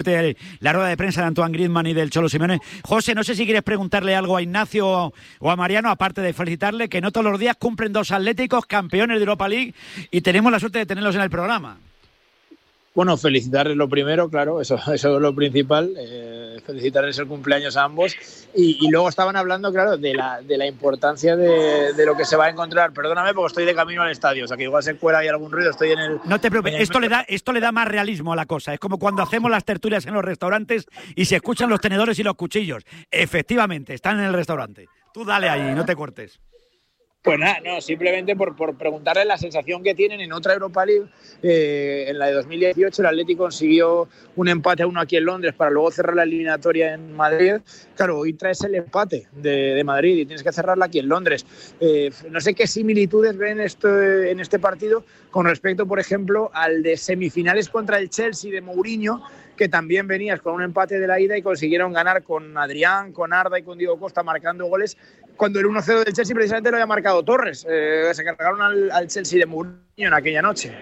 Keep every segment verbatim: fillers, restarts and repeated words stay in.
la rueda de prensa de Antoine Griezmann y del Cholo Simeone. José, no sé si quieres preguntarle algo a Ignacio o a Mariano, aparte de felicitarle, que no todos los días cumplen dos atléticos campeones de Europa League y tenemos la suerte de tenerlos en el programa. Bueno, felicitarles lo primero, claro, eso, eso es lo principal, eh, felicitarles el cumpleaños a ambos y, y luego estaban hablando, claro, de la, de la importancia de, de lo que se va a encontrar. Perdóname porque estoy de camino al estadio, o sea que igual se cuela y algún ruido, estoy en el... No te preocupes, esto le da, esto le da más realismo a la cosa, es como cuando hacemos las tertulias en los restaurantes y se escuchan los tenedores y los cuchillos. Efectivamente, están en el restaurante. Tú dale ahí, no te cortes. Pues nada, no, simplemente por, por preguntarles la sensación que tienen en otra Europa League. Eh, en la de dos mil dieciocho el Atlético consiguió un empate a uno aquí en Londres para luego cerrar la eliminatoria en Madrid. Claro, hoy traes el empate de, de Madrid y tienes que cerrarla aquí en Londres. Eh, no sé qué similitudes ven esto, en este partido con respecto, por ejemplo, al de semifinales contra el Chelsea de Mourinho, que también venías con un empate de la ida y consiguieron ganar con Adrián, con Arda y con Diego Costa marcando goles, cuando el uno cero del Chelsea precisamente lo había marcado Torres. Eh, se cargaron al, al Chelsea de Mourinho en aquella noche.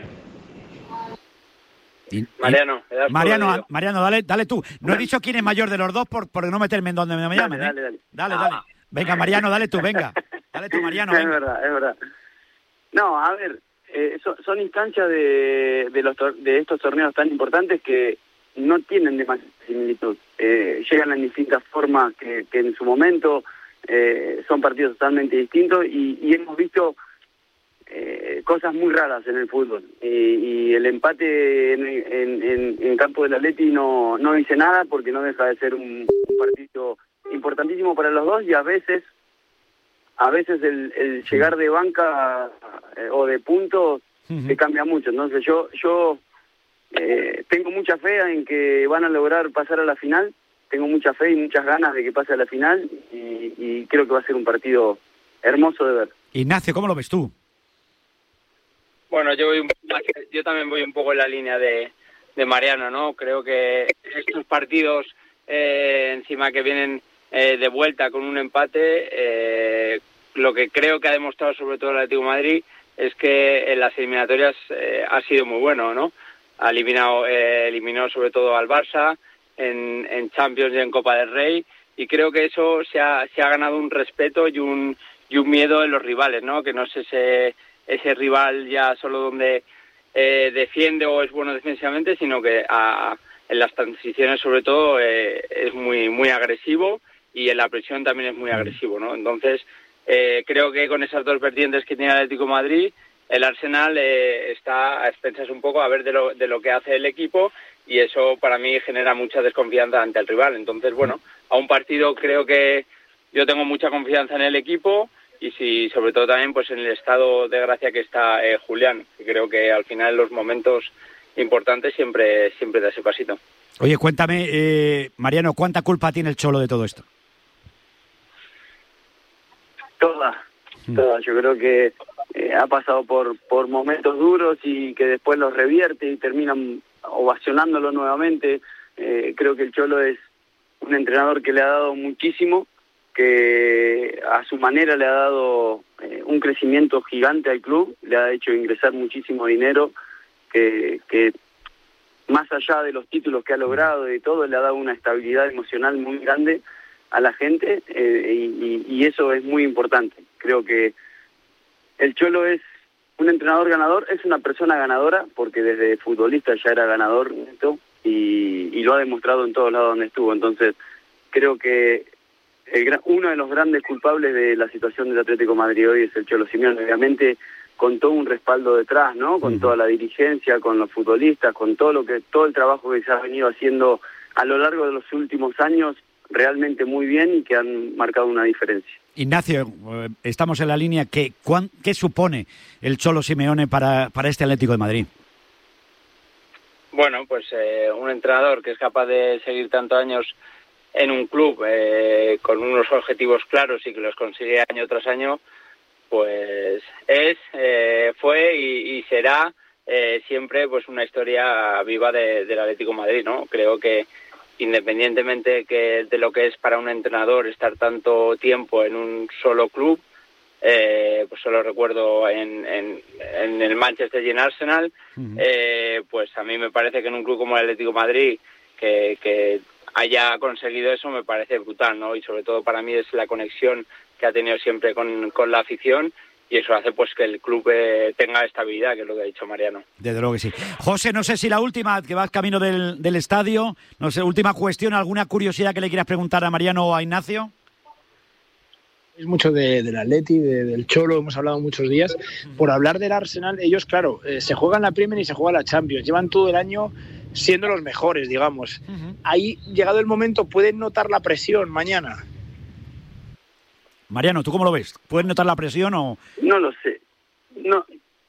Y, y, Mariano, Mariano, Mariano, dale, dale tú. No he dicho quién es mayor de los dos por, por no meterme en donde me llamen. Dale, ¿eh? dale, dale. dale. Dale, dale. Venga, Mariano, dale tú, venga. Dale tú, Mariano. Es venga. verdad, es verdad. No, a ver, eh, son, son instancias de, de, los tor- de estos torneos tan importantes que no tienen demasiada similitud. Eh, llegan en distintas formas que, que en su momento eh, son partidos totalmente distintos y, y hemos visto eh, cosas muy raras en el fútbol. Y, y el empate en, en, en, en campo del Atleti no, no dice nada porque no deja de ser un, un partido importantísimo para los dos y a veces a veces el, el llegar de banca eh, o de puntos uh-huh. te cambia mucho. Entonces yo yo eh, tengo mucha fe en que van a lograr pasar a la final, tengo mucha fe y muchas ganas de que pase a la final y, y creo que va a ser un partido hermoso de ver. Ignacio, ¿cómo lo ves tú? Bueno, yo voy un, yo también voy un poco en la línea de, de Mariano, ¿no? Creo que estos partidos eh, encima que vienen eh, de vuelta con un empate, eh, lo que creo que ha demostrado sobre todo el Atlético de Madrid es que en las eliminatorias eh, ha sido muy bueno, ¿no? Ha eliminado, eh, eliminó sobre todo al Barça en, en Champions y en Copa del Rey y creo que eso se ha, se ha ganado un respeto y un, y un miedo en los rivales, ¿no? Que no es ese, ese rival ya solo donde eh, defiende o es bueno defensivamente, sino que a, en las transiciones sobre todo eh, es muy, muy agresivo y en la presión también es muy agresivo, ¿no? Entonces eh, creo que con esas dos vertientes que tiene el Atlético de Madrid, el Arsenal eh, está a expensas un poco a ver de lo, de lo que hace el equipo y eso para mí genera mucha desconfianza ante el rival. Entonces, bueno, a un partido creo que yo tengo mucha confianza en el equipo y sí, sobre todo también pues en el estado de gracia que está eh, Julián, que creo que al final en los momentos importantes siempre, siempre da ese pasito. Oye, cuéntame, eh, Mariano, ¿cuánta culpa tiene el Cholo de todo esto? Toda, toda. Yo creo que eh, ha pasado por por momentos duros y que después los revierte y terminan ovacionándolo nuevamente. Eh, creo que el Cholo es un entrenador que le ha dado muchísimo, que a su manera le ha dado eh, un crecimiento gigante al club, le ha hecho ingresar muchísimo dinero, que, que más allá de los títulos que ha logrado y todo, le ha dado una estabilidad emocional muy grande a la gente eh, y, y eso es muy importante. Creo que el Cholo es un entrenador ganador, es una persona ganadora, porque desde futbolista ya era ganador neto y, y lo ha demostrado en todos lados donde estuvo. Entonces, creo que el, uno de los grandes culpables de la situación del Atlético de Madrid hoy es el Cholo Simeone. Obviamente, con todo un respaldo detrás, ¿no? Con toda la dirigencia, con los futbolistas, con todo lo que todo el trabajo que se ha venido haciendo a lo largo de los últimos años, realmente muy bien y que han marcado una diferencia. Ignacio, estamos en la línea. ¿Qué, cuán, qué supone el Cholo Simeone para, para este Atlético de Madrid? Bueno, pues eh, un entrenador que es capaz de seguir tantos años en un club eh, con unos objetivos claros y que los consigue año tras año, pues es, eh, fue y, y será eh, siempre pues una historia viva de, del Atlético de Madrid, ¿no? Creo que independientemente que de lo que es para un entrenador estar tanto tiempo en un solo club, eh, pues solo recuerdo en, en, en el Manchester y en Arsenal, uh-huh. eh, pues a mí me parece que en un club como el Atlético de Madrid, que, que haya conseguido eso me parece brutal, ¿no? Y sobre todo para mí es la conexión que ha tenido siempre con, con la afición, y eso hace pues que el club eh, tenga estabilidad, que es lo que ha dicho Mariano. Desde luego que sí. José, no sé si la última, que vas camino del, del estadio, no sé, última cuestión, ¿alguna curiosidad que le quieras preguntar a Mariano o a Ignacio? Es mucho de, del Atleti, de, del Cholo, hemos hablado muchos días. Por hablar del Arsenal, ellos, claro, eh, se juegan la Premier y se juegan la Champions. Llevan todo el año siendo los mejores, digamos. Uh-huh. Ahí, llegado el momento, ¿pueden notar la presión mañana? Mariano, ¿tú cómo lo ves? ¿Puedes notar la presión o...? No lo sé. No,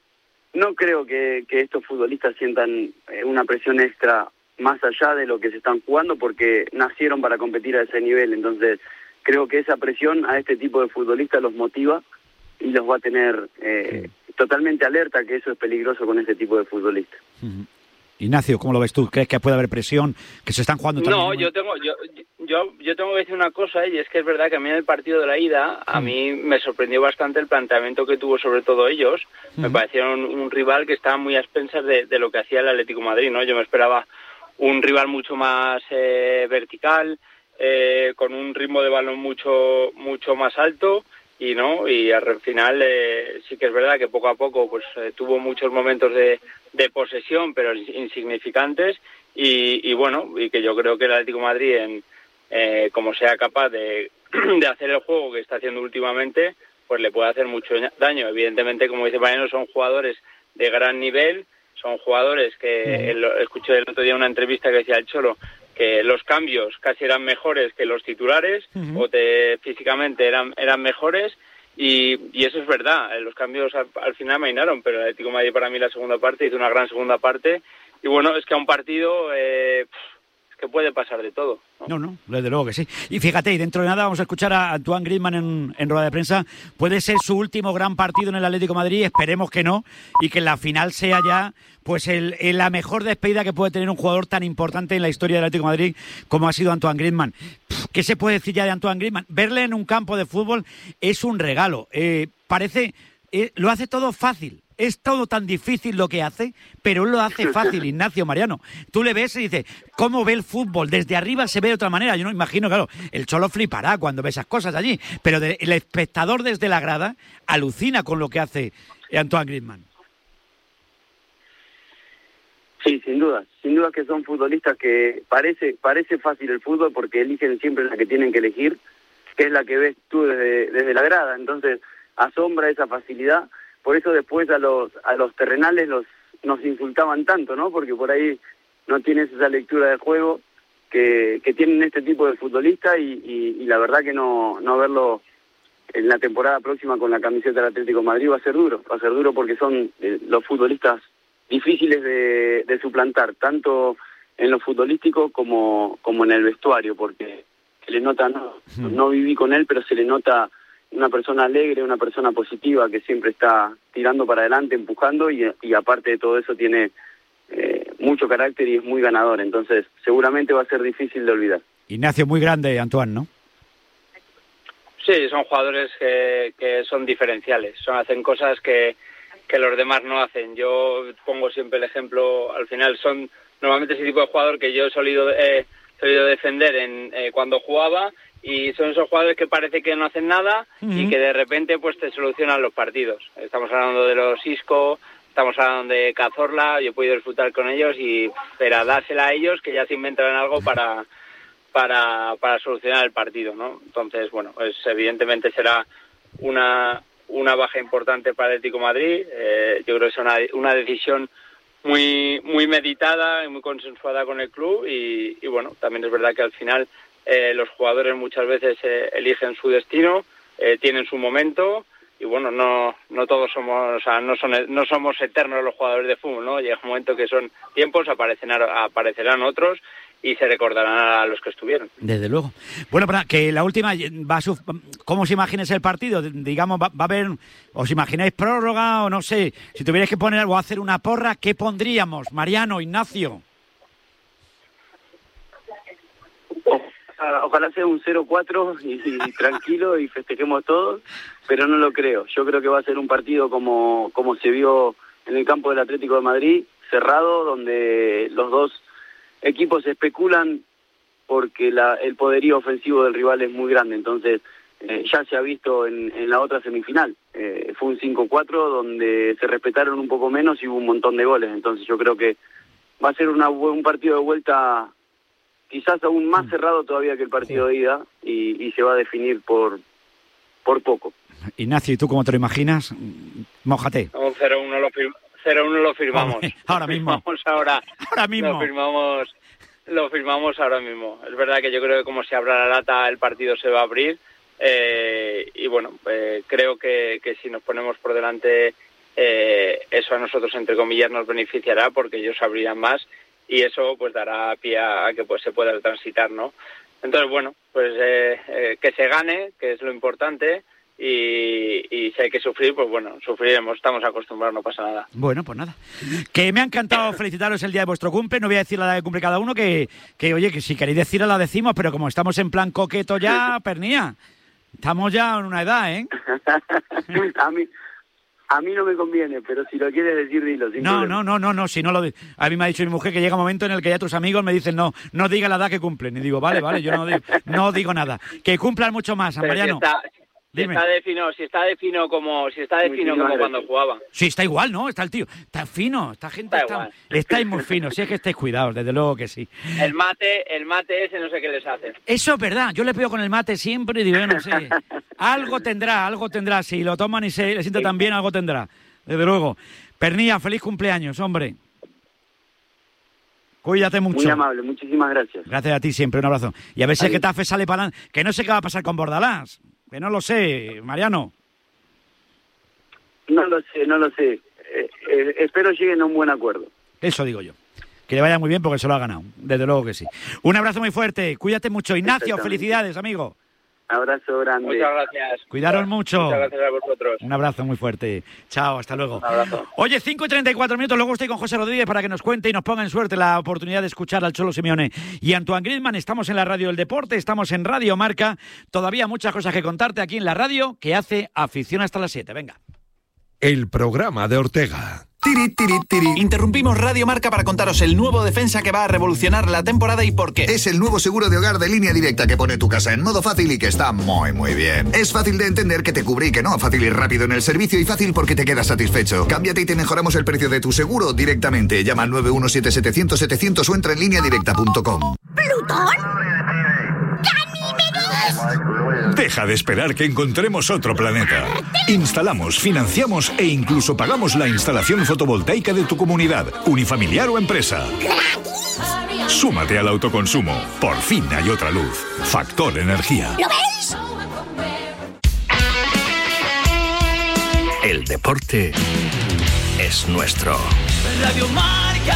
no creo que, que estos futbolistas sientan una presión extra más allá de lo que se están jugando, porque nacieron para competir a ese nivel. Entonces, creo que esa presión a este tipo de futbolistas los motiva y los va a tener eh, sí. totalmente alerta, que eso es peligroso con este tipo de futbolistas. Uh-huh. Ignacio, ¿cómo lo ves tú? ¿Crees que puede haber presión? ¿Que se están jugando también? No, yo tengo, yo, yo, yo tengo que decir una cosa, y es que es verdad que a mí en el partido de la ida, a mí me sorprendió bastante el planteamiento que tuvo sobre todo ellos. Uh-huh. Me parecieron un, un rival que estaba muy a expensas de, de lo que hacía el Atlético de Madrid, ¿no? Yo me esperaba un rival mucho más eh, vertical, eh, con un ritmo de balón mucho, mucho más alto, y no, y al final eh, sí que es verdad que poco a poco pues eh, tuvo muchos momentos de, de posesión, pero insignificantes, y, y bueno, y que yo creo que el Atlético de Madrid, en, eh, como sea capaz de, de hacer el juego que está haciendo últimamente, pues le puede hacer mucho daño. Evidentemente, como dice Mariano, son jugadores de gran nivel, son jugadores que el, escuché el otro día una entrevista que decía el Cholo, que los cambios casi eran mejores que los titulares, uh-huh. o te, físicamente eran eran mejores, y, y eso es verdad, los cambios al, al final amainaron, pero el Atlético de Madrid para mí la segunda parte hizo una gran segunda parte, y bueno, es que a un partido eh, es que puede pasar de todo, ¿no? No, no, desde luego que sí. Y fíjate, y dentro de nada vamos a escuchar a Antoine Griezmann en, en rueda de prensa. Puede ser su último gran partido en el Atlético de Madrid, esperemos que no, y que en la final sea ya pues el, el, la mejor despedida que puede tener un jugador tan importante en la historia del Atlético de Madrid como ha sido Antoine Griezmann. ¿Qué se puede decir ya de Antoine Griezmann? Verle en un campo de fútbol es un regalo. Eh, parece, eh, lo hace todo fácil. Es todo tan difícil lo que hace, pero él lo hace fácil, Ignacio, Mariano. Tú le ves y dices, ¿cómo ve el fútbol? Desde arriba se ve de otra manera. Yo no imagino, claro, el Cholo flipará cuando ve esas cosas allí, pero de, el espectador desde la grada alucina con lo que hace Antoine Griezmann. Sí, sin duda. Sin duda que son futbolistas que parece parece fácil el fútbol porque eligen siempre la que tienen que elegir, que es la que ves tú desde, desde la grada. Entonces, asombra esa facilidad. Por eso después a los a los terrenales los nos insultaban tanto, ¿no? Porque por ahí no tienes esa lectura de juego que, que tienen este tipo de futbolistas, y, y, y la verdad que no, no verlo en la temporada próxima con la camiseta del Atlético de Madrid va a ser duro. Va a ser duro porque son eh, los futbolistas difíciles de, de suplantar, tanto en lo futbolístico como, como en el vestuario, porque se le nota, no, no viví con él, pero se le nota una persona alegre, una persona positiva que siempre está tirando para adelante, empujando, y, y aparte de todo eso tiene eh, mucho carácter y es muy ganador. Entonces seguramente va a ser difícil de olvidar. Ignacio, muy grande, Antoine, ¿no? Sí, son jugadores que, que son diferenciales, son hacen cosas que, que los demás no hacen. Yo pongo siempre el ejemplo, al final son normalmente ese tipo de jugador que yo he solido, eh, solido defender en eh, cuando jugaba, y son esos jugadores que parece que no hacen nada, uh-huh. y que de repente pues te solucionan los partidos. Estamos hablando de los Isco, estamos hablando de Cazorla, yo he podido disfrutar con ellos, y pero dársela a ellos que ya se inventan algo para para para solucionar el partido, ¿no? Entonces, bueno, pues evidentemente será una una baja importante para el Atlético de Madrid. Eh, yo creo que es una una decisión muy muy meditada y muy consensuada con el club, y, y bueno, también es verdad que al final eh, los jugadores muchas veces eh, eligen su destino, eh, tienen su momento, y bueno, no no todos somos, o sea, no son no somos eternos los jugadores de fútbol, ¿no? Llega un momento que son tiempos, aparecerán aparecerán otros y se recordarán a los que estuvieron. Desde luego. Bueno, para que la última va a su, ¿cómo os imagináis el partido? Digamos, va, va a haber, ¿os imagináis prórroga o no sé? Si tuvierais que poner o hacer una porra, ¿qué pondríamos? Mariano, Ignacio. Ojalá sea un cero cuatro y, y tranquilo y festejemos todos, pero no lo creo. Yo creo que va a ser un partido como, como se vio en el campo del Atlético de Madrid, cerrado, donde los dos equipos especulan porque la, el poderío ofensivo del rival es muy grande, entonces eh, ya se ha visto en, en la otra semifinal, eh, fue un cinco cuatro donde se respetaron un poco menos y hubo un montón de goles, entonces yo creo que va a ser una, un partido de vuelta quizás aún más cerrado todavía que el partido de ida y, y se va a definir por, por poco. Ignacio, ¿y tú cómo te lo imaginas? Mójate. Un cero uno lo, firma, cero uno lo firmamos. Hombre, ahora lo mismo. Firmamos ahora, ahora mismo. Lo firmamos, lo firmamos ahora mismo. Es verdad que yo creo que como se abra la lata el partido se va a abrir eh, y bueno, eh, creo que, que si nos ponemos por delante eh, eso a nosotros entre comillas nos beneficiará porque ellos abrirán más y eso pues dará pie a que pues se pueda transitar, ¿no? Entonces bueno, pues eh, eh, que se gane, que es lo importante. Y, y si hay que sufrir, pues bueno, sufriremos, estamos acostumbrados, no pasa nada. Bueno, pues nada. Que me ha encantado felicitaros el día de vuestro cumple, no voy a decir la edad que cumple cada uno, que, que oye, que si queréis decirla la decimos, pero como estamos en plan coqueto ya, pernía, estamos ya en una edad, ¿eh? a mí a mí no me conviene, pero si lo quieres decir, dilo. Sin no, problema. no, no, no, no, si no lo... A mí me ha dicho mi mujer que llega un momento en el que ya tus amigos me dicen, no, no diga la edad que cumplen, y digo, vale, vale, yo no digo, no digo nada. Que cumplan mucho más, San Mariano. Si está, si está de fino, si está de fino como, si está de fino como cuando jugaba. Sí, está igual, ¿no? Está el tío, está fino, esta gente está, está estáis muy finos, si es que estáis cuidados, desde luego que sí. El mate, el mate ese no sé qué les hace. Eso es verdad, yo le pego con el mate siempre y digo, yo no sé, algo tendrá, algo tendrá, si lo toman y se le siente tan bien, algo tendrá, desde luego. Pernilla, feliz cumpleaños, hombre. Cuídate mucho. Muy amable, muchísimas gracias. Gracias a ti siempre, un abrazo. Y a ver si el Getafe sale para adelante, que no sé qué va a pasar con Bordalás. Que no lo sé, Mariano. No lo sé, no lo sé. Eh, eh, espero lleguen a un buen acuerdo. Eso digo yo. Que le vaya muy bien porque se lo ha ganado. Desde luego que sí. Un abrazo muy fuerte. Cuídate mucho. Ignacio, felicidades, amigo. Abrazo grande. Muchas gracias. Cuidaros mucho. Muchas gracias a vosotros. Un abrazo muy fuerte. Chao, hasta luego. Un abrazo. Oye, cinco y treinta y cuatro minutos. Luego estoy con José Rodríguez para que nos cuente y nos ponga en suerte la oportunidad de escuchar al Cholo Simeone y Antoine Griezmann. Estamos en la radio del deporte, estamos en Radio Marca. Todavía muchas cosas que contarte aquí en la radio que hace Afición hasta las siete. Venga. El programa de Ortega. Tiri, tiri, tiri. Interrumpimos Radio Marca para contaros el nuevo defensa que va a revolucionar la temporada y por qué. Es el nuevo seguro de hogar de Línea Directa que pone tu casa en modo fácil y que está muy, muy bien. Es fácil de entender, que te cubre y que no. Fácil y rápido en el servicio y fácil porque te quedas satisfecho. Cámbiate y te mejoramos el precio de tu seguro directamente. Llama al nueve uno siete setecientos setecientos o entra en línea directa punto com. ¿Plutón? Deja de esperar que encontremos otro planeta. Instalamos, financiamos e incluso pagamos la instalación fotovoltaica de tu comunidad, unifamiliar o empresa. Súmate al autoconsumo. Por fin hay otra luz. Factor Energía. ¿Lo veis? El deporte es nuestro. Radio Marca.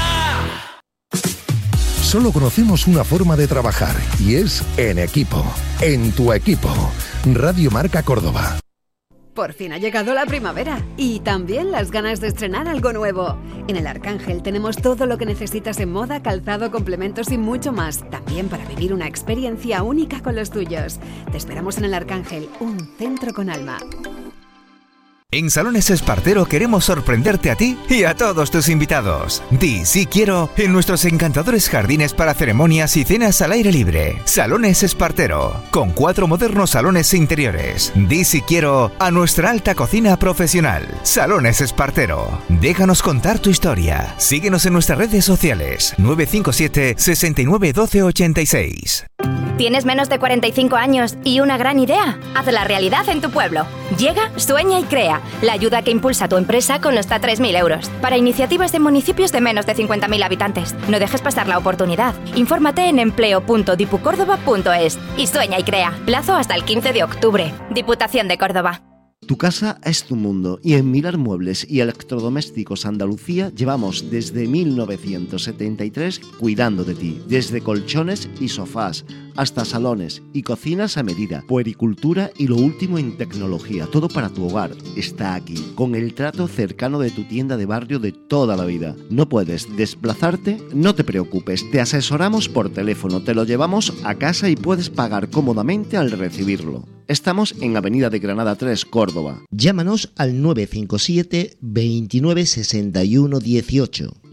Solo conocemos una forma de trabajar y es en equipo. En tu equipo. Radio Marca Córdoba. Por fin ha llegado la primavera y también las ganas de estrenar algo nuevo. En el Arcángel tenemos todo lo que necesitas en moda, calzado, complementos y mucho más. También para vivir una experiencia única con los tuyos. Te esperamos en el Arcángel, un centro con alma. En Salones Espartero queremos sorprenderte a ti y a todos tus invitados. Di sí quiero en nuestros encantadores jardines para ceremonias y cenas al aire libre. Salones Espartero, con cuatro modernos salones interiores. Di sí quiero a nuestra alta cocina profesional. Salones Espartero. Déjanos contar tu historia. Síguenos en nuestras redes sociales. nueve cinco siete, seis nueve uno dos ocho seis. ¿Tienes menos de cuarenta y cinco años y una gran idea? Hazla realidad en tu pueblo. Llega, sueña y crea. La ayuda que impulsa tu empresa con hasta tres mil euros. Para iniciativas de municipios de menos de cincuenta mil habitantes. No dejes pasar la oportunidad. Infórmate en empleo punto dipucórdoba punto es y sueña y crea. Plazo hasta el quince de octubre. Diputación de Córdoba. Tu casa es tu mundo y en Mirar Muebles y Electrodomésticos Andalucía llevamos desde mil novecientos setenta y tres cuidando de ti. Desde colchones y sofás hasta salones y cocinas a medida, puericultura y lo último en tecnología. Todo para tu hogar está aquí, con el trato cercano de tu tienda de barrio de toda la vida. ¿No puedes desplazarte? No te preocupes, te asesoramos por teléfono, te lo llevamos a casa y puedes pagar cómodamente al recibirlo. Estamos en Avenida de Granada tres, Córdoba. Llámanos al nueve cinco siete, veintinueve, sesenta y uno, dieciocho.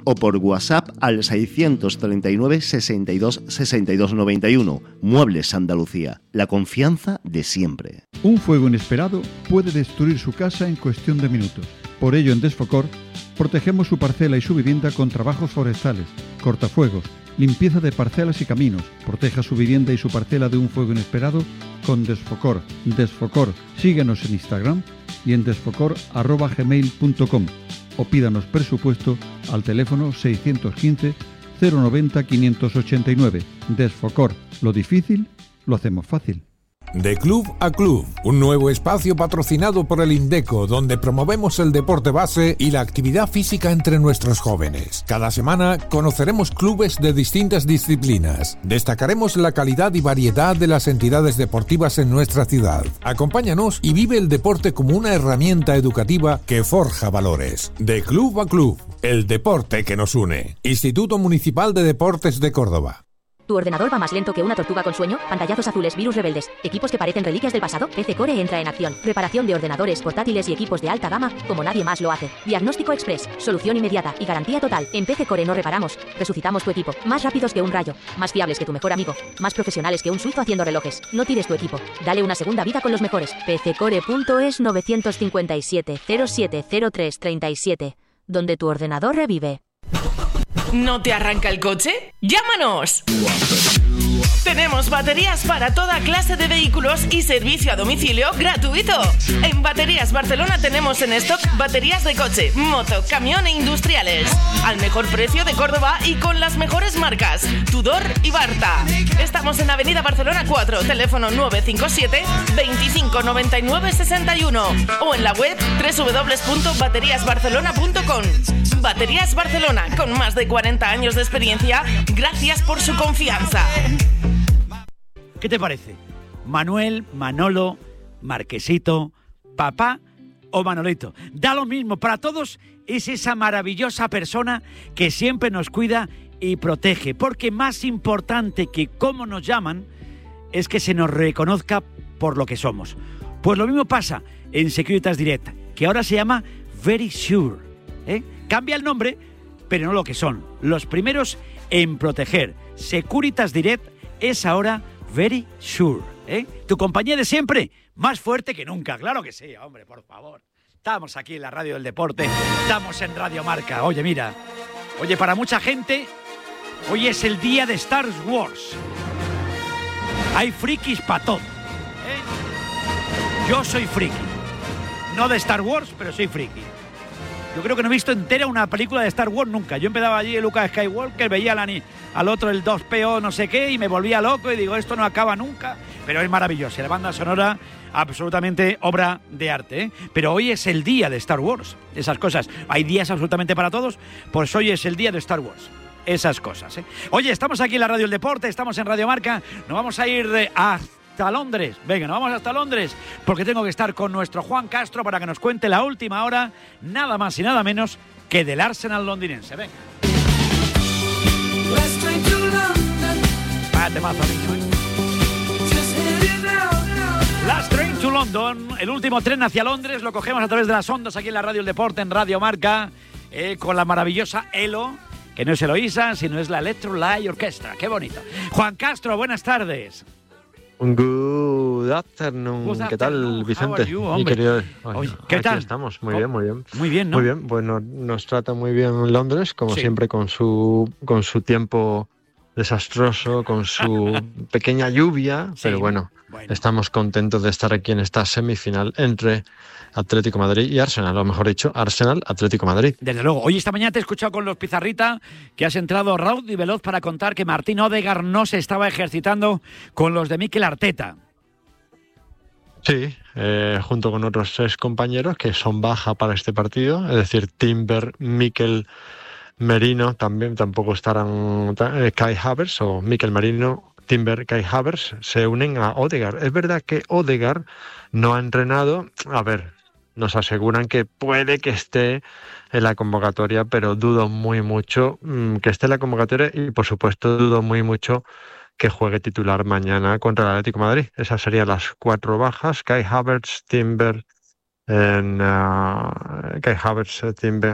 o por WhatsApp al seiscientos treinta y nueve, sesenta y dos, sesenta y dos noventa y uno. Muebles Andalucía, la confianza de siempre. Un fuego inesperado puede destruir su casa en cuestión de minutos. Por ello, en Desfocor, protegemos su parcela y su vivienda con trabajos forestales, cortafuegos, limpieza de parcelas y caminos. Proteja su vivienda y su parcela de un fuego inesperado con Desfocor. Desfocor, síguenos en Instagram y en desfocor arroba gmail punto com o pídanos presupuesto al teléfono seiscientos quince, cero noventa, quinientos ochenta y nueve. Desfocor, lo difícil lo hacemos fácil. De Club a Club, un nuevo espacio patrocinado por el Indeco, donde promovemos el deporte base y la actividad física entre nuestros jóvenes. Cada semana conoceremos clubes de distintas disciplinas. Destacaremos la calidad y variedad de las entidades deportivas en nuestra ciudad. Acompáñanos y vive el deporte como una herramienta educativa que forja valores. De Club a Club, el deporte que nos une. Instituto Municipal de Deportes de Córdoba. ¿Tu ordenador va más lento que una tortuga con sueño? Pantallazos azules, virus rebeldes, equipos que parecen reliquias del pasado. P C Core entra en acción. Reparación de ordenadores, portátiles y equipos de alta gama como nadie más lo hace. Diagnóstico express, solución inmediata y garantía total. En P C Core no reparamos, resucitamos tu equipo. Más rápidos que un rayo, más fiables que tu mejor amigo, más profesionales que un suizo haciendo relojes. No tires tu equipo, dale una segunda vida con los mejores. p c core punto es nueve cinco siete, cero siete cero tres tres siete, donde tu ordenador revive. ¿No te arranca el coche? ¡Llámanos! Tenemos baterías para toda clase de vehículos y servicio a domicilio gratuito. En Baterías Barcelona tenemos en stock baterías de coche, moto, camión e industriales. Al mejor precio de Córdoba y con las mejores marcas, Tudor y Barta. Estamos en Avenida Barcelona cuatro, teléfono nueve cinco siete, veinticinco noventa y nueve sesenta y uno o en la web doble u doble u doble u punto baterías barcelona punto com. Baterías Barcelona, con más de cuarenta años de experiencia, gracias por su confianza. ¿Qué te parece? Manuel, Manolo, Marquesito, papá o Manolito. Da lo mismo, para todos es esa maravillosa persona que siempre nos cuida y protege, porque más importante que cómo nos llaman es que se nos reconozca por lo que somos. Pues lo mismo pasa en Securitas Direct, que ahora se llama Very Sure, ¿eh? Cambia el nombre, pero no lo que son. Los primeros en proteger. Securitas Direct es ahora Very Sure, ¿eh? Tu compañía de siempre, más fuerte que nunca. Claro que sí, hombre, por favor. Estamos aquí en la radio del deporte, estamos en Radio Marca. Oye, mira, oye, para mucha gente, hoy es el día de Star Wars. Hay frikis para todo, ¿eh? Yo soy friki. No de Star Wars, pero soy friki. Yo creo que no he visto entera una película de Star Wars nunca. Yo empezaba allí en Lucas Skywalker, veía al, al otro el dos P O no sé qué y me volvía loco y digo, esto no acaba nunca. Pero es maravilloso, la banda sonora absolutamente obra de arte, ¿eh? Pero hoy es el día de Star Wars, esas cosas. Hay días absolutamente para todos, pues hoy es el día de Star Wars. Esas cosas, ¿eh? Oye, estamos aquí en la Radio del Deporte, estamos en Radio Marca, nos vamos a ir de, a... hasta Londres. Venga, nos vamos hasta Londres porque tengo que estar con nuestro Juan Castro para que nos cuente la última hora, nada más y nada menos que del Arsenal londinense. Venga. Vaya temazo, amigo. Last Train to London, el último tren hacia Londres, lo cogemos a través de las ondas aquí en la Radio del Deporte, en Radio Marca, eh, con la maravillosa Elo, que no es Eloísa, sino es la Electro Light Orchestra. Qué bonito. Juan Castro, buenas tardes. Good afternoon. Good ¿Qué tal, afternoon. Vicente? You, Mi querido... Oye, ¿qué Aquí tal? estamos, muy Oh, bien, muy bien. Muy bien, ¿no? Muy bien, bueno, nos trata muy bien Londres, como Sí. siempre, con su, con su tiempo desastroso, con su pequeña lluvia, Sí, pero bueno, bueno. estamos contentos de estar aquí en esta semifinal entre Atlético de Madrid y Arsenal, o mejor dicho, Arsenal-Atlético de Madrid. Desde luego. Oye, esta mañana te he escuchado con los Pizarrita que has entrado raud y veloz para contar que Martín Odegaard no se estaba ejercitando con los de Mikel Arteta. Sí, eh, junto con otros tres compañeros que son baja para este partido, es decir, Timber, Mikel Merino, también tampoco estarán eh, Kai Havertz o Mikel Merino, Timber, Kai Havertz se unen a Odegaard. Es verdad que Odegaard no ha entrenado, a ver, nos aseguran que puede que esté en la convocatoria, pero dudo muy mucho mmm, que esté en la convocatoria y por supuesto dudo muy mucho que juegue titular mañana contra el Atlético de Madrid. Esas serían las cuatro bajas: Kai Havertz, Timber, en, uh, Kai Havertz, Timber,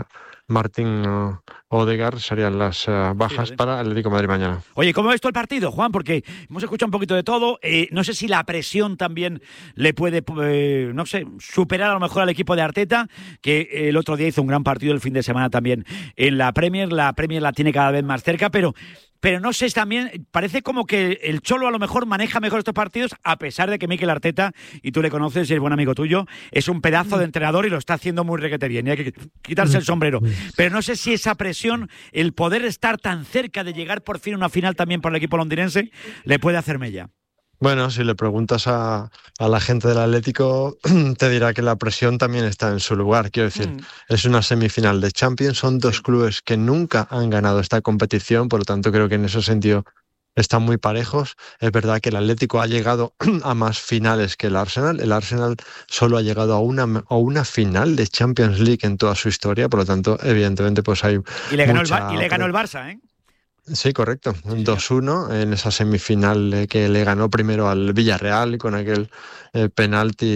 Martín uh, Odegaard serían las uh, bajas sí, para el Atlético de Madrid mañana. Oye, ¿cómo ves tú el partido, Juan? Porque hemos escuchado un poquito de todo. Eh, no sé si la presión también le puede, eh, no sé, superar a lo mejor al equipo de Arteta, que el otro día hizo un gran partido el fin de semana también en la Premier. La Premier la tiene cada vez más cerca, pero... Pero no sé, también parece como que el Cholo a lo mejor maneja mejor estos partidos, a pesar de que Mikel Arteta, y tú le conoces y es buen amigo tuyo, es un pedazo de entrenador y lo está haciendo muy requete bien, y hay que quitarse el sombrero. Pero no sé si esa presión, el poder estar tan cerca de llegar por fin a una final también para el equipo londinense, le puede hacer mella. Bueno, si le preguntas a, a la gente del Atlético, te dirá que la presión también está en su lugar. Quiero decir, mm. es una semifinal de Champions, son dos clubes que nunca han ganado esta competición, por lo tanto creo que en ese sentido están muy parejos. Es verdad que el Atlético ha llegado a más finales que el Arsenal. El Arsenal solo ha llegado a una, a una final de Champions League en toda su historia, por lo tanto, evidentemente, pues hay Y le ganó, mucha... el, y le ganó el Barça, ¿eh? Sí, correcto. Sí, dos uno en esa semifinal que le ganó primero al Villarreal con aquel eh, penalti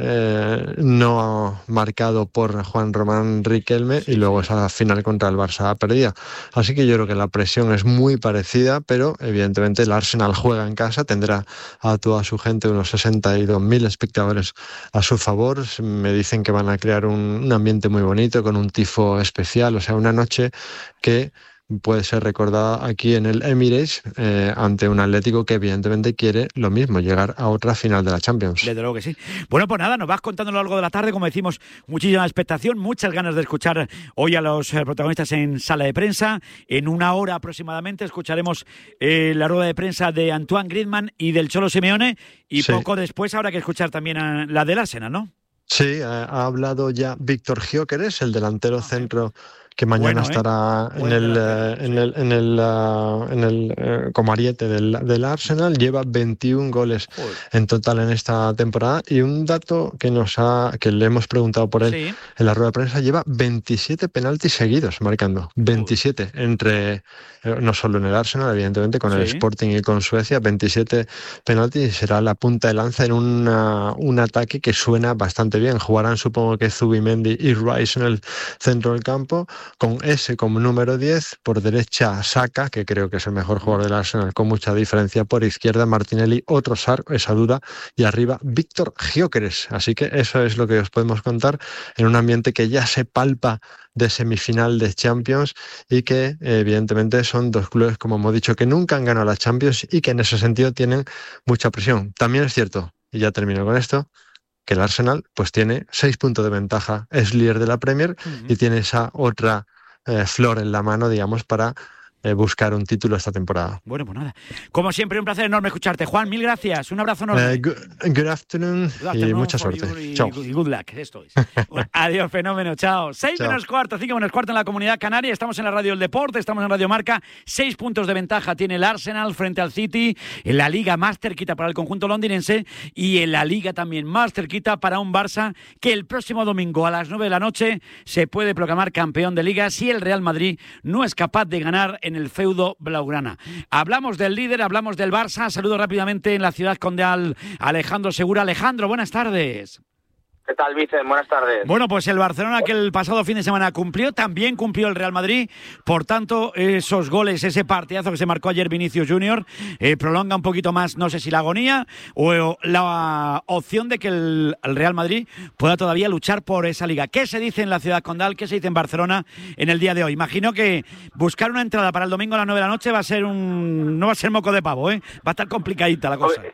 eh, no marcado por Juan Román Riquelme y luego esa final contra el Barça perdida. Así que yo creo que la presión es muy parecida, pero evidentemente el Arsenal juega en casa, tendrá a toda su gente, unos sesenta y dos mil espectadores a su favor. Me dicen que van a crear un, un ambiente muy bonito con un tifo especial, o sea, una noche que puede ser recordada aquí en el Emirates eh, ante un Atlético que evidentemente quiere lo mismo, llegar a otra final de la Champions. Desde luego que sí. Bueno, pues nada, nos vas contando a lo largo de la tarde, como decimos, muchísima expectación, muchas ganas de escuchar hoy a los eh, protagonistas en sala de prensa. En una hora aproximadamente escucharemos eh, la rueda de prensa de Antoine Griezmann y del Cholo Simeone y sí. poco después habrá que escuchar también a la del Arsenal, ¿no? Sí, ha, ha hablado ya Víctor Gyökeres, el delantero centro que mañana bueno, estará ¿eh? en, el, eh, en el en el uh, en el eh, como ariete del, del Arsenal. Lleva veintiún goles Joder. en total en esta temporada y un dato que nos ha que le hemos preguntado por él sí. en la rueda de prensa, lleva veintisiete penaltis seguidos marcando, veintisiete Joder. entre eh, no solo en el Arsenal, evidentemente con sí. el Sporting y con Suecia, veintisiete penaltis y será la punta de lanza en una, un ataque que suena bastante bien. Jugarán supongo que Zubimendi y Rice en el centro del campo, con ese como número diez, por derecha Saka, que creo que es el mejor jugador del Arsenal con mucha diferencia, por izquierda Martinelli, otro Sar, esa duda, y arriba Víctor Gyökeres. Así que eso es lo que os podemos contar en un ambiente que ya se palpa de semifinal de Champions y que evidentemente son dos clubes, como hemos dicho, que nunca han ganado la Champions y que en ese sentido tienen mucha presión. También es cierto, y ya termino con esto, que el Arsenal pues tiene seis puntos de ventaja, es líder de la Premier uh-huh. y tiene esa otra eh, flor en la mano, digamos, para eh, buscar un título esta temporada. Bueno, pues nada. Como siempre, un placer enorme escucharte. Juan, mil gracias. Un abrazo enorme. Uh, good, good, afternoon good afternoon y mucha suerte. Y, Chao. Y good luck, esto es. Adiós, fenómeno. Chao. Seis Chao. menos cuarto, cinco menos cuarto en la Comunidad Canaria. Estamos en la Radio del Deporte, estamos en Radio Marca. Seis puntos de ventaja tiene el Arsenal frente al City. En la Liga más cerquita para el conjunto londinense y en la Liga también más cerquita para un Barça que el próximo domingo a las nueve de la noche se puede proclamar campeón de Liga si el Real Madrid no es capaz de ganar en el feudo blaugrana. Hablamos del líder, hablamos del Barça. Saludo rápidamente en la ciudad condal Alejandro Segura. Alejandro, buenas tardes. ¿Qué tal, Vicen? Buenas tardes. Bueno, pues el Barcelona que el pasado fin de semana cumplió, también cumplió el Real Madrid. Por tanto, esos goles, ese partidazo que se marcó ayer Vinicius Junior, eh, prolonga un poquito más, no sé si la agonía o la opción de que el, el Real Madrid pueda todavía luchar por esa liga. ¿Qué se dice en la ciudad condal? ¿Qué se dice en Barcelona en el día de hoy? Imagino que buscar una entrada para el domingo a las nueve de la noche va a ser un... no va a ser moco de pavo, ¿eh? Va a estar complicadita la cosa.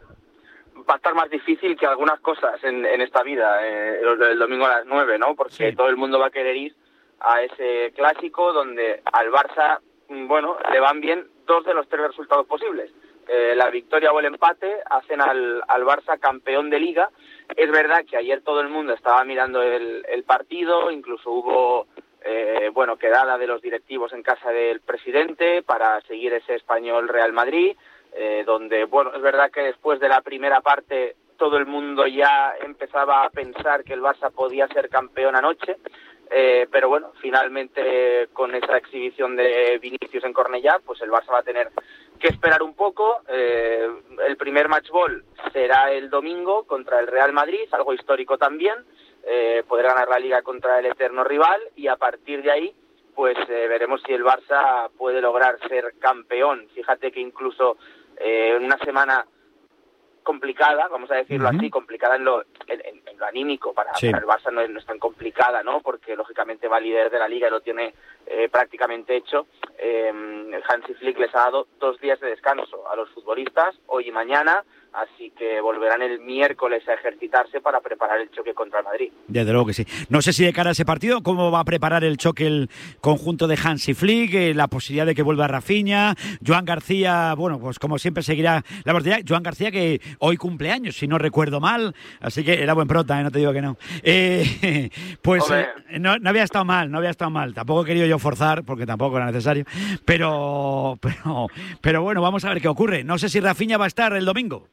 Va a estar más difícil que algunas cosas en, en esta vida, eh, el, el domingo a las nueve, ¿no? Porque sí. todo el mundo va a querer ir a ese clásico donde al Barça, bueno, le van bien dos de los tres resultados posibles. Eh, la victoria o el empate hacen al, al Barça campeón de Liga. Es verdad que ayer todo el mundo estaba mirando el, el partido, incluso hubo, eh, bueno, quedada de los directivos en casa del presidente para seguir ese Español Real Madrid. Eh, donde, bueno, es verdad que después de la primera parte todo el mundo ya empezaba a pensar que el Barça podía ser campeón anoche, eh, pero bueno, finalmente con esa exhibición de Vinicius en Cornellá, pues el Barça va a tener que esperar un poco. Eh, el primer match ball será el domingo contra el Real Madrid, algo histórico también, eh, poder ganar la Liga contra el eterno rival, y a partir de ahí pues eh, veremos si el Barça puede lograr ser campeón. Fíjate que incluso eh, en una semana complicada, vamos a decirlo uh-huh. así, complicada en lo, en, en, en lo anímico, para, sí. para el Barça no es, no es tan complicada, ¿no? Porque lógicamente va líder de la Liga y lo tiene eh, prácticamente hecho. Eh, Hansi Flick les ha dado dos días de descanso a los futbolistas, hoy y mañana, así que volverán el miércoles a ejercitarse para preparar el choque contra el Madrid. Desde luego que sí. No sé si de cara a ese partido, ¿cómo va a preparar el choque el conjunto de Hansi Flick? Eh, la posibilidad de que vuelva Rafinha, Joan García, bueno, pues como siempre seguirá la partida. Joan García, que hoy cumpleaños, si no recuerdo mal, así que era buen prota, ¿eh? No te digo que no. Eh, pues eh, no, no había estado mal, no había estado mal. Tampoco he querido yo forzar, porque tampoco era necesario, pero, pero, pero bueno, vamos a ver qué ocurre. No sé si Rafinha va a estar el domingo.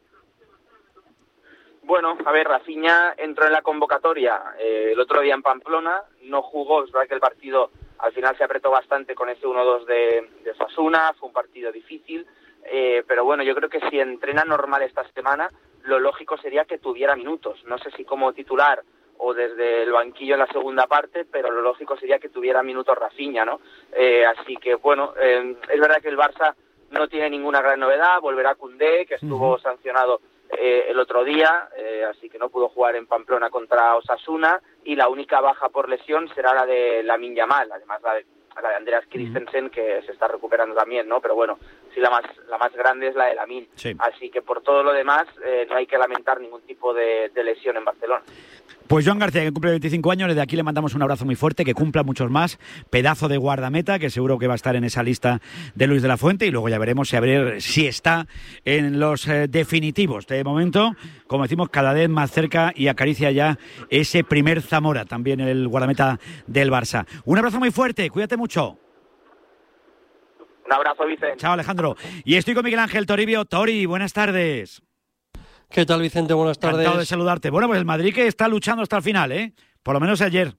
Bueno, a ver, Rafinha entró en la convocatoria eh, el otro día en Pamplona, no jugó, es verdad que el partido al final se apretó bastante con ese uno dos de, de Osasuna, fue un partido difícil, eh, pero bueno, yo creo que si entrena normal esta semana, lo lógico sería que tuviera minutos, no sé si como titular o desde el banquillo en la segunda parte, pero lo lógico sería que tuviera minutos Rafinha, ¿no? Eh, así que bueno, eh, es verdad que el Barça no tiene ninguna gran novedad, volverá Koundé, que estuvo uh-huh. sancionado Eh, el otro día, eh, así que no pudo jugar en Pamplona contra Osasuna, y la única baja por lesión será la de Lamine Yamal, además la de, la de Andreas Christensen, que se está recuperando también, ¿no? Pero bueno, sí, la más la más grande es la de Lamine, sí. Así que por todo lo demás eh, no hay que lamentar ningún tipo de, de lesión en Barcelona. Pues Joan García, que cumple veinticinco años, desde aquí le mandamos un abrazo muy fuerte, que cumpla muchos más, pedazo de guardameta, que seguro que va a estar en esa lista de Luis de la Fuente, y luego ya veremos si, a ver, si está en los eh, definitivos. De momento, como decimos, cada vez más cerca y acaricia ya ese primer Zamora, también el guardameta del Barça. Un abrazo muy fuerte, cuídate mucho. Un abrazo, Vicente. Chao, Alejandro. Y estoy con Miguel Ángel Toribio. Tori, buenas tardes. ¿Qué tal, Vicente? Buenas tardes. Encantado de saludarte. Bueno, pues el Madrid que está luchando hasta el final, ¿eh? Por lo menos ayer.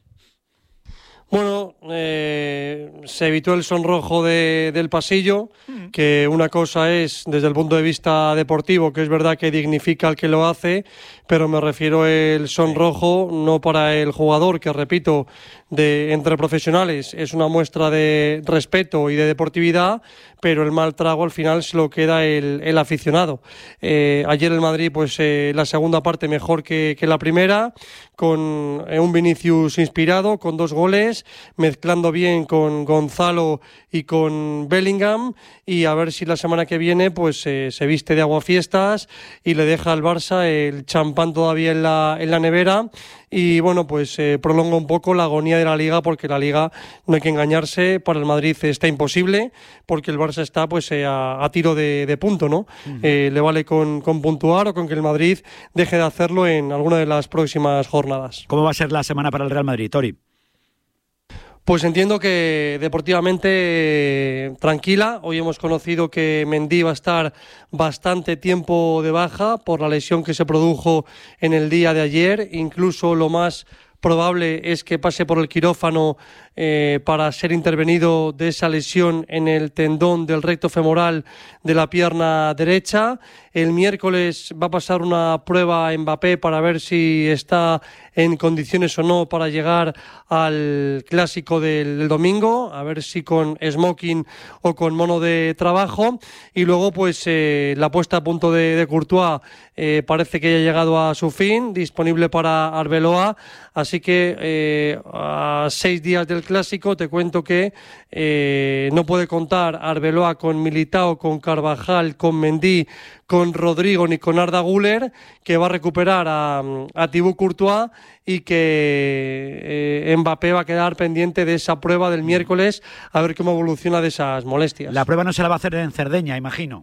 Bueno, eh, se evitó el sonrojo de, del pasillo, mm. que una cosa es desde el punto de vista deportivo, que es verdad que dignifica al que lo hace, pero me refiero el sonrojo no para el jugador, que repito, de entre profesionales es una muestra de respeto y de deportividad, pero el mal trago al final se lo queda el, el aficionado. Eh, ayer el Madrid, pues eh, la segunda parte mejor que, que la primera, con eh, un Vinicius inspirado, con dos goles, mezclando bien con Gonzalo y con Bellingham, y a ver si la semana que viene pues eh, se viste de aguafiestas y le deja al Barça el champán todavía en la, en la nevera, y bueno, pues eh, prolonga un poco la agonía de la Liga, porque la Liga, no hay que engañarse, para el Madrid está imposible, porque el Barça está pues eh, a, a tiro de, de punto, ¿no? Uh-huh. Eh, le vale con, con puntuar o con que el Madrid deje de hacerlo en alguna de las próximas jornadas. ¿Cómo va a ser la semana para el Real Madrid, Tori? Pues entiendo que deportivamente eh, tranquila. Hoy hemos conocido que Mendy va a estar bastante tiempo de baja por la lesión que se produjo en el día de ayer. Incluso lo más probable es que pase por el quirófano eh, para ser intervenido de esa lesión en el tendón del recto femoral de la pierna derecha. El miércoles va a pasar una prueba a Mbappé para ver si está en condiciones o no para llegar al clásico del, del domingo, a ver si con smoking o con mono de trabajo. Y luego pues eh, la puesta a punto de, de Courtois eh, parece que ya ha llegado a su fin, disponible para Arbeloa. Así que eh, a seis días del clásico te cuento que eh, no puede contar Arbeloa con Militao, con Carvajal, con Mendy, con Rodrigo ni con Arda Güler, que va a recuperar a, a Thibaut Courtois, y que eh, Mbappé va a quedar pendiente de esa prueba del miércoles, a ver cómo evoluciona de esas molestias. La prueba no se la va a hacer en Cerdeña, imagino.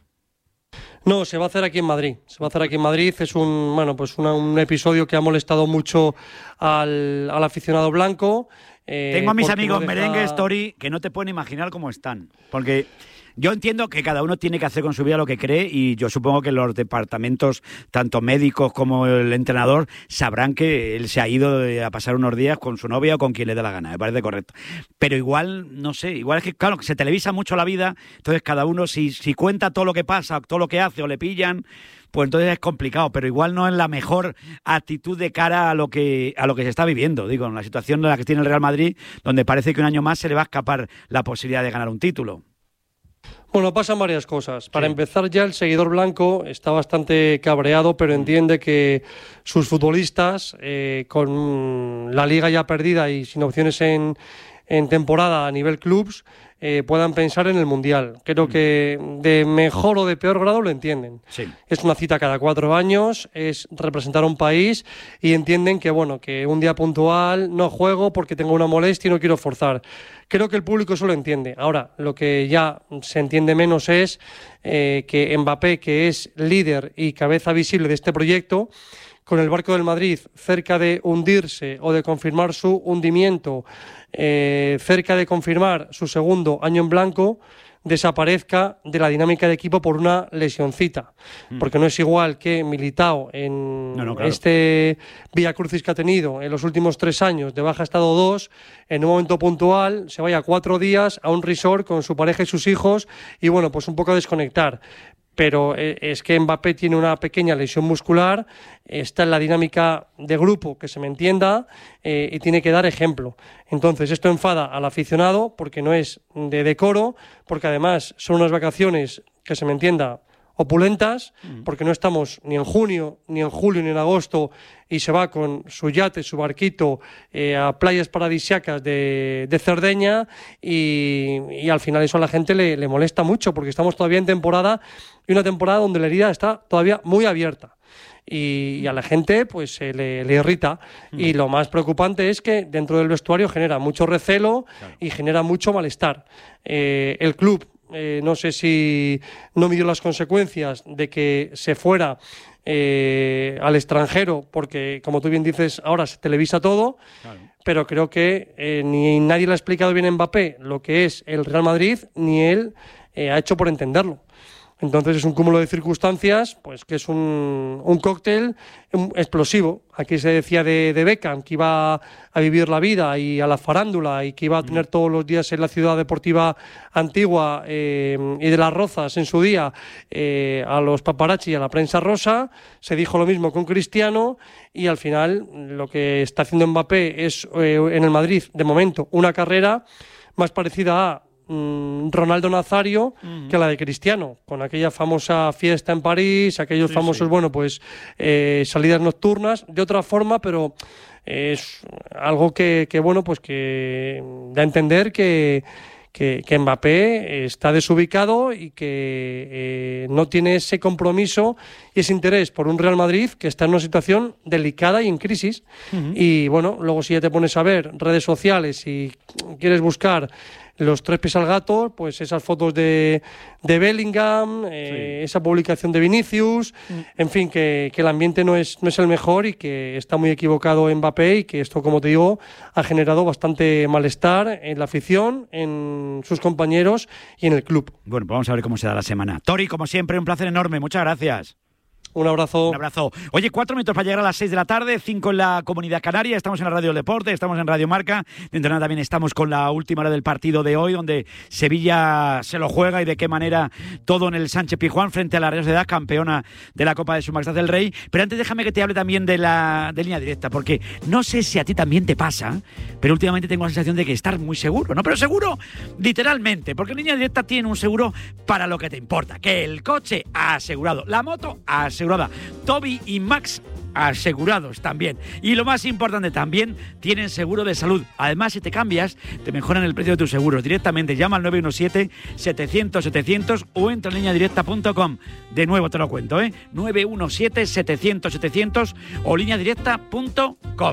No, se va a hacer aquí en Madrid. Se va a hacer aquí en Madrid. Es un, bueno, pues una, un episodio que ha molestado mucho al, al aficionado blanco. Eh, Tengo a mis amigos no deja... merengues, Tori, que no te pueden imaginar cómo están. Porque Yo entiendo que cada uno tiene que hacer con su vida lo que cree y yo supongo que los departamentos, tanto médicos como el entrenador, sabrán que él se ha ido a pasar unos días con su novia o con quien le dé la gana, me parece correcto. Pero igual, no sé, igual es que, claro, que se televisa mucho la vida, entonces cada uno, si, si cuenta todo lo que pasa, todo lo que hace o le pillan, pues entonces es complicado, pero igual no es la mejor actitud de cara a lo que a lo que se está viviendo, digo, en la situación en la que tiene el Real Madrid, donde parece que un año más se le va a escapar la posibilidad de ganar un título. Bueno, pasan varias cosas. Para sí. empezar, ya el seguidor blanco está bastante cabreado, pero entiende que sus futbolistas, eh, con la liga ya perdida y sin opciones en, en temporada a nivel clubs, Eh, puedan pensar en el Mundial. Creo que de mejor o de peor grado lo entienden. Sí. Es una cita cada cuatro años, es representar a un país y entienden que, bueno, que un día puntual no juego porque tengo una molestia y no quiero forzar. Creo que el público eso lo entiende. Ahora, lo que ya se entiende menos es eh, que Mbappé, que es líder y cabeza visible de este proyecto, con el barco del Madrid cerca de hundirse o de confirmar su hundimiento, eh, cerca de confirmar su segundo año en blanco, desaparezca de la dinámica de equipo por una lesioncita. Mm. Porque no es igual que Militao en no, no, claro. este Vía Crucis que ha tenido en los últimos tres años, de baja estado dos, en un momento puntual, se vaya cuatro días a un resort con su pareja y sus hijos y, bueno, pues un poco a desconectar. Pero es que Mbappé tiene una pequeña lesión muscular, está en la dinámica de grupo, que se me entienda, eh, y tiene que dar ejemplo. Entonces, esto enfada al aficionado porque no es de decoro, porque además son unas vacaciones, que se me entienda, opulentas, porque no estamos ni en junio, ni en julio, ni en agosto, y se va con su yate, su barquito, eh, a playas paradisíacas de, de Cerdeña, y, y al final eso a la gente le, le molesta mucho, porque estamos todavía en temporada, y una temporada donde la herida está todavía muy abierta. Y, y a la gente pues se le, le irrita. Mm. Y lo más preocupante es que dentro del vestuario genera mucho recelo, claro, y genera mucho malestar. Eh, el club, Eh, no sé si no midió las consecuencias de que se fuera eh, al extranjero, porque como tú bien dices, ahora se televisa todo, claro, pero creo que eh, ni nadie le ha explicado bien a Mbappé lo que es el Real Madrid, ni él eh, ha hecho por entenderlo. Entonces es un cúmulo de circunstancias, pues que es un, un cóctel explosivo. Aquí se decía de, de Beckham que iba a vivir la vida y a la farándula y que iba a tener todos los días en la ciudad deportiva antigua eh, y de las Rozas en su día eh, a los paparazzi y a la prensa rosa. Se dijo lo mismo con Cristiano y al final lo que está haciendo Mbappé es eh, en el Madrid, de momento, una carrera más parecida a Ronaldo Nazario uh-huh. que la de Cristiano, con aquella famosa fiesta en París, aquellos sí, famosos, sí. bueno, pues eh, salidas nocturnas, de otra forma, pero es algo que, que bueno, pues que da a entender que Que, que Mbappé está desubicado y que eh, no tiene ese compromiso y ese interés por un Real Madrid que está en una situación delicada y en crisis. Uh-huh. Y bueno, luego si ya te pones a ver redes sociales y quieres buscar los tres pies al gato, pues esas fotos de, de Bellingham, eh, sí. esa publicación de Vinicius, mm. en fin, que, que el ambiente no es, no es el mejor y que está muy equivocado Mbappé y que esto, como te digo, ha generado bastante malestar en la afición, en sus compañeros y en el club. Bueno, pues vamos a ver cómo se da la semana. Tori, como siempre, un placer enorme. Muchas gracias. Un abrazo. Un abrazo. Oye, cuatro minutos para llegar a las seis de la tarde, cinco en la Comunidad Canaria, estamos en la Radio del Deporte, estamos en Radio Marca, dentro de nada también estamos con la última hora del partido de hoy, donde Sevilla se lo juega y de qué manera todo en el Sánchez Pizjuán frente a la Real Sociedad, campeona de la Copa de Su Majestad el Rey. Pero antes déjame que te hable también de la de línea directa, porque no sé si a ti también te pasa, pero últimamente tengo la sensación de que estar muy seguro, ¿no? Pero seguro literalmente, porque línea directa tiene un seguro para lo que te importa, que el coche asegurado, la moto asegurada, Toby y Max asegurados también. Y lo más importante, también tienen seguro de salud. Además, si te cambias, te mejoran el precio de tus seguros. Directamente llama al nueve uno siete, setecientos, setecientos o entra en línea directa punto com. De nuevo te lo cuento, ¿eh? nueve uno siete, setecientos, setecientos o línea directa punto com.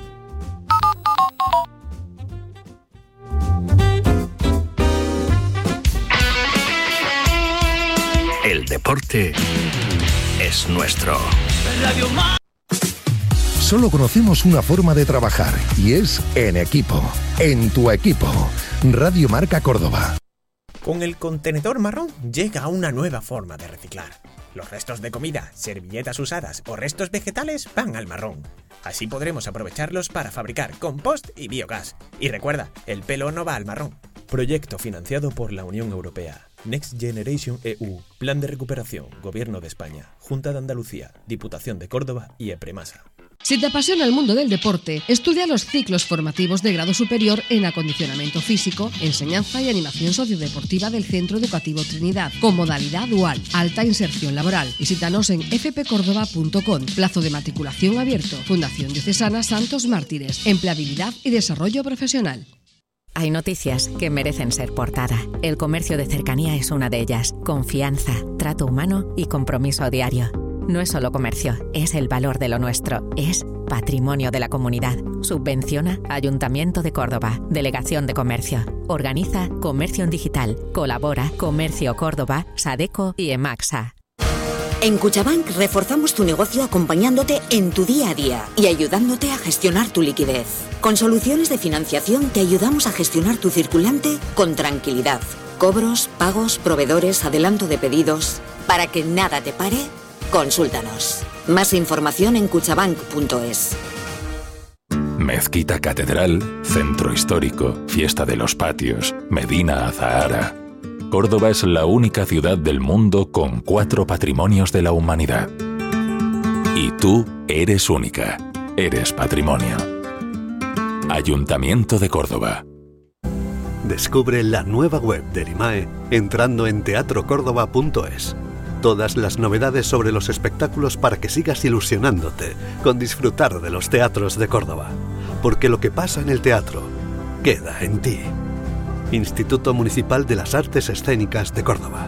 El deporte es nuestro. Solo conocemos una forma de trabajar y es en equipo. En tu equipo. Radio Marca Córdoba. Con el contenedor marrón llega una nueva forma de reciclar. Los restos de comida, servilletas usadas o restos vegetales van al marrón. Así podremos aprovecharlos para fabricar compost y biogás. Y recuerda, el pelo no va al marrón. Proyecto financiado por la Unión Europea. Next Generation E U. Plan de recuperación. Gobierno de España. Junta de Andalucía. Diputación de Córdoba y Epremasa. Si te apasiona el mundo del deporte, estudia los ciclos formativos de grado superior en acondicionamiento físico, enseñanza y animación sociodeportiva del Centro Educativo Trinidad, con modalidad dual, alta inserción laboral. Visítanos en f p córdoba punto com. Plazo de matriculación abierto. Fundación Diocesana Santos Mártires. Empleabilidad y desarrollo profesional. Hay noticias que merecen ser portada. El comercio de cercanía es una de ellas. Confianza, trato humano y compromiso diario. No es solo comercio, es el valor de lo nuestro, es patrimonio de la comunidad. Subvenciona Ayuntamiento de Córdoba, Delegación de Comercio. Organiza Comercio en Digital. Colabora Comercio Córdoba, Sadeco y Emaxa. En Cuchabank reforzamos tu negocio acompañándote en tu día a día y ayudándote a gestionar tu liquidez. Con soluciones de financiación te ayudamos a gestionar tu circulante con tranquilidad. Cobros, pagos, proveedores, adelanto de pedidos. Para que nada te pare, consúltanos. Más información en cuchabank punto es. Mezquita Catedral, Centro Histórico, Fiesta de los Patios, Medina Azahara. Córdoba es la única ciudad del mundo con cuatro patrimonios de la humanidad. Y tú eres única. Eres patrimonio. Ayuntamiento de Córdoba. Descubre la nueva web del I M A E entrando en teatro córdoba punto es. Todas las novedades sobre los espectáculos para que sigas ilusionándote con disfrutar de los teatros de Córdoba. Porque lo que pasa en el teatro queda en ti. Instituto Municipal de las Artes Escénicas de Córdoba.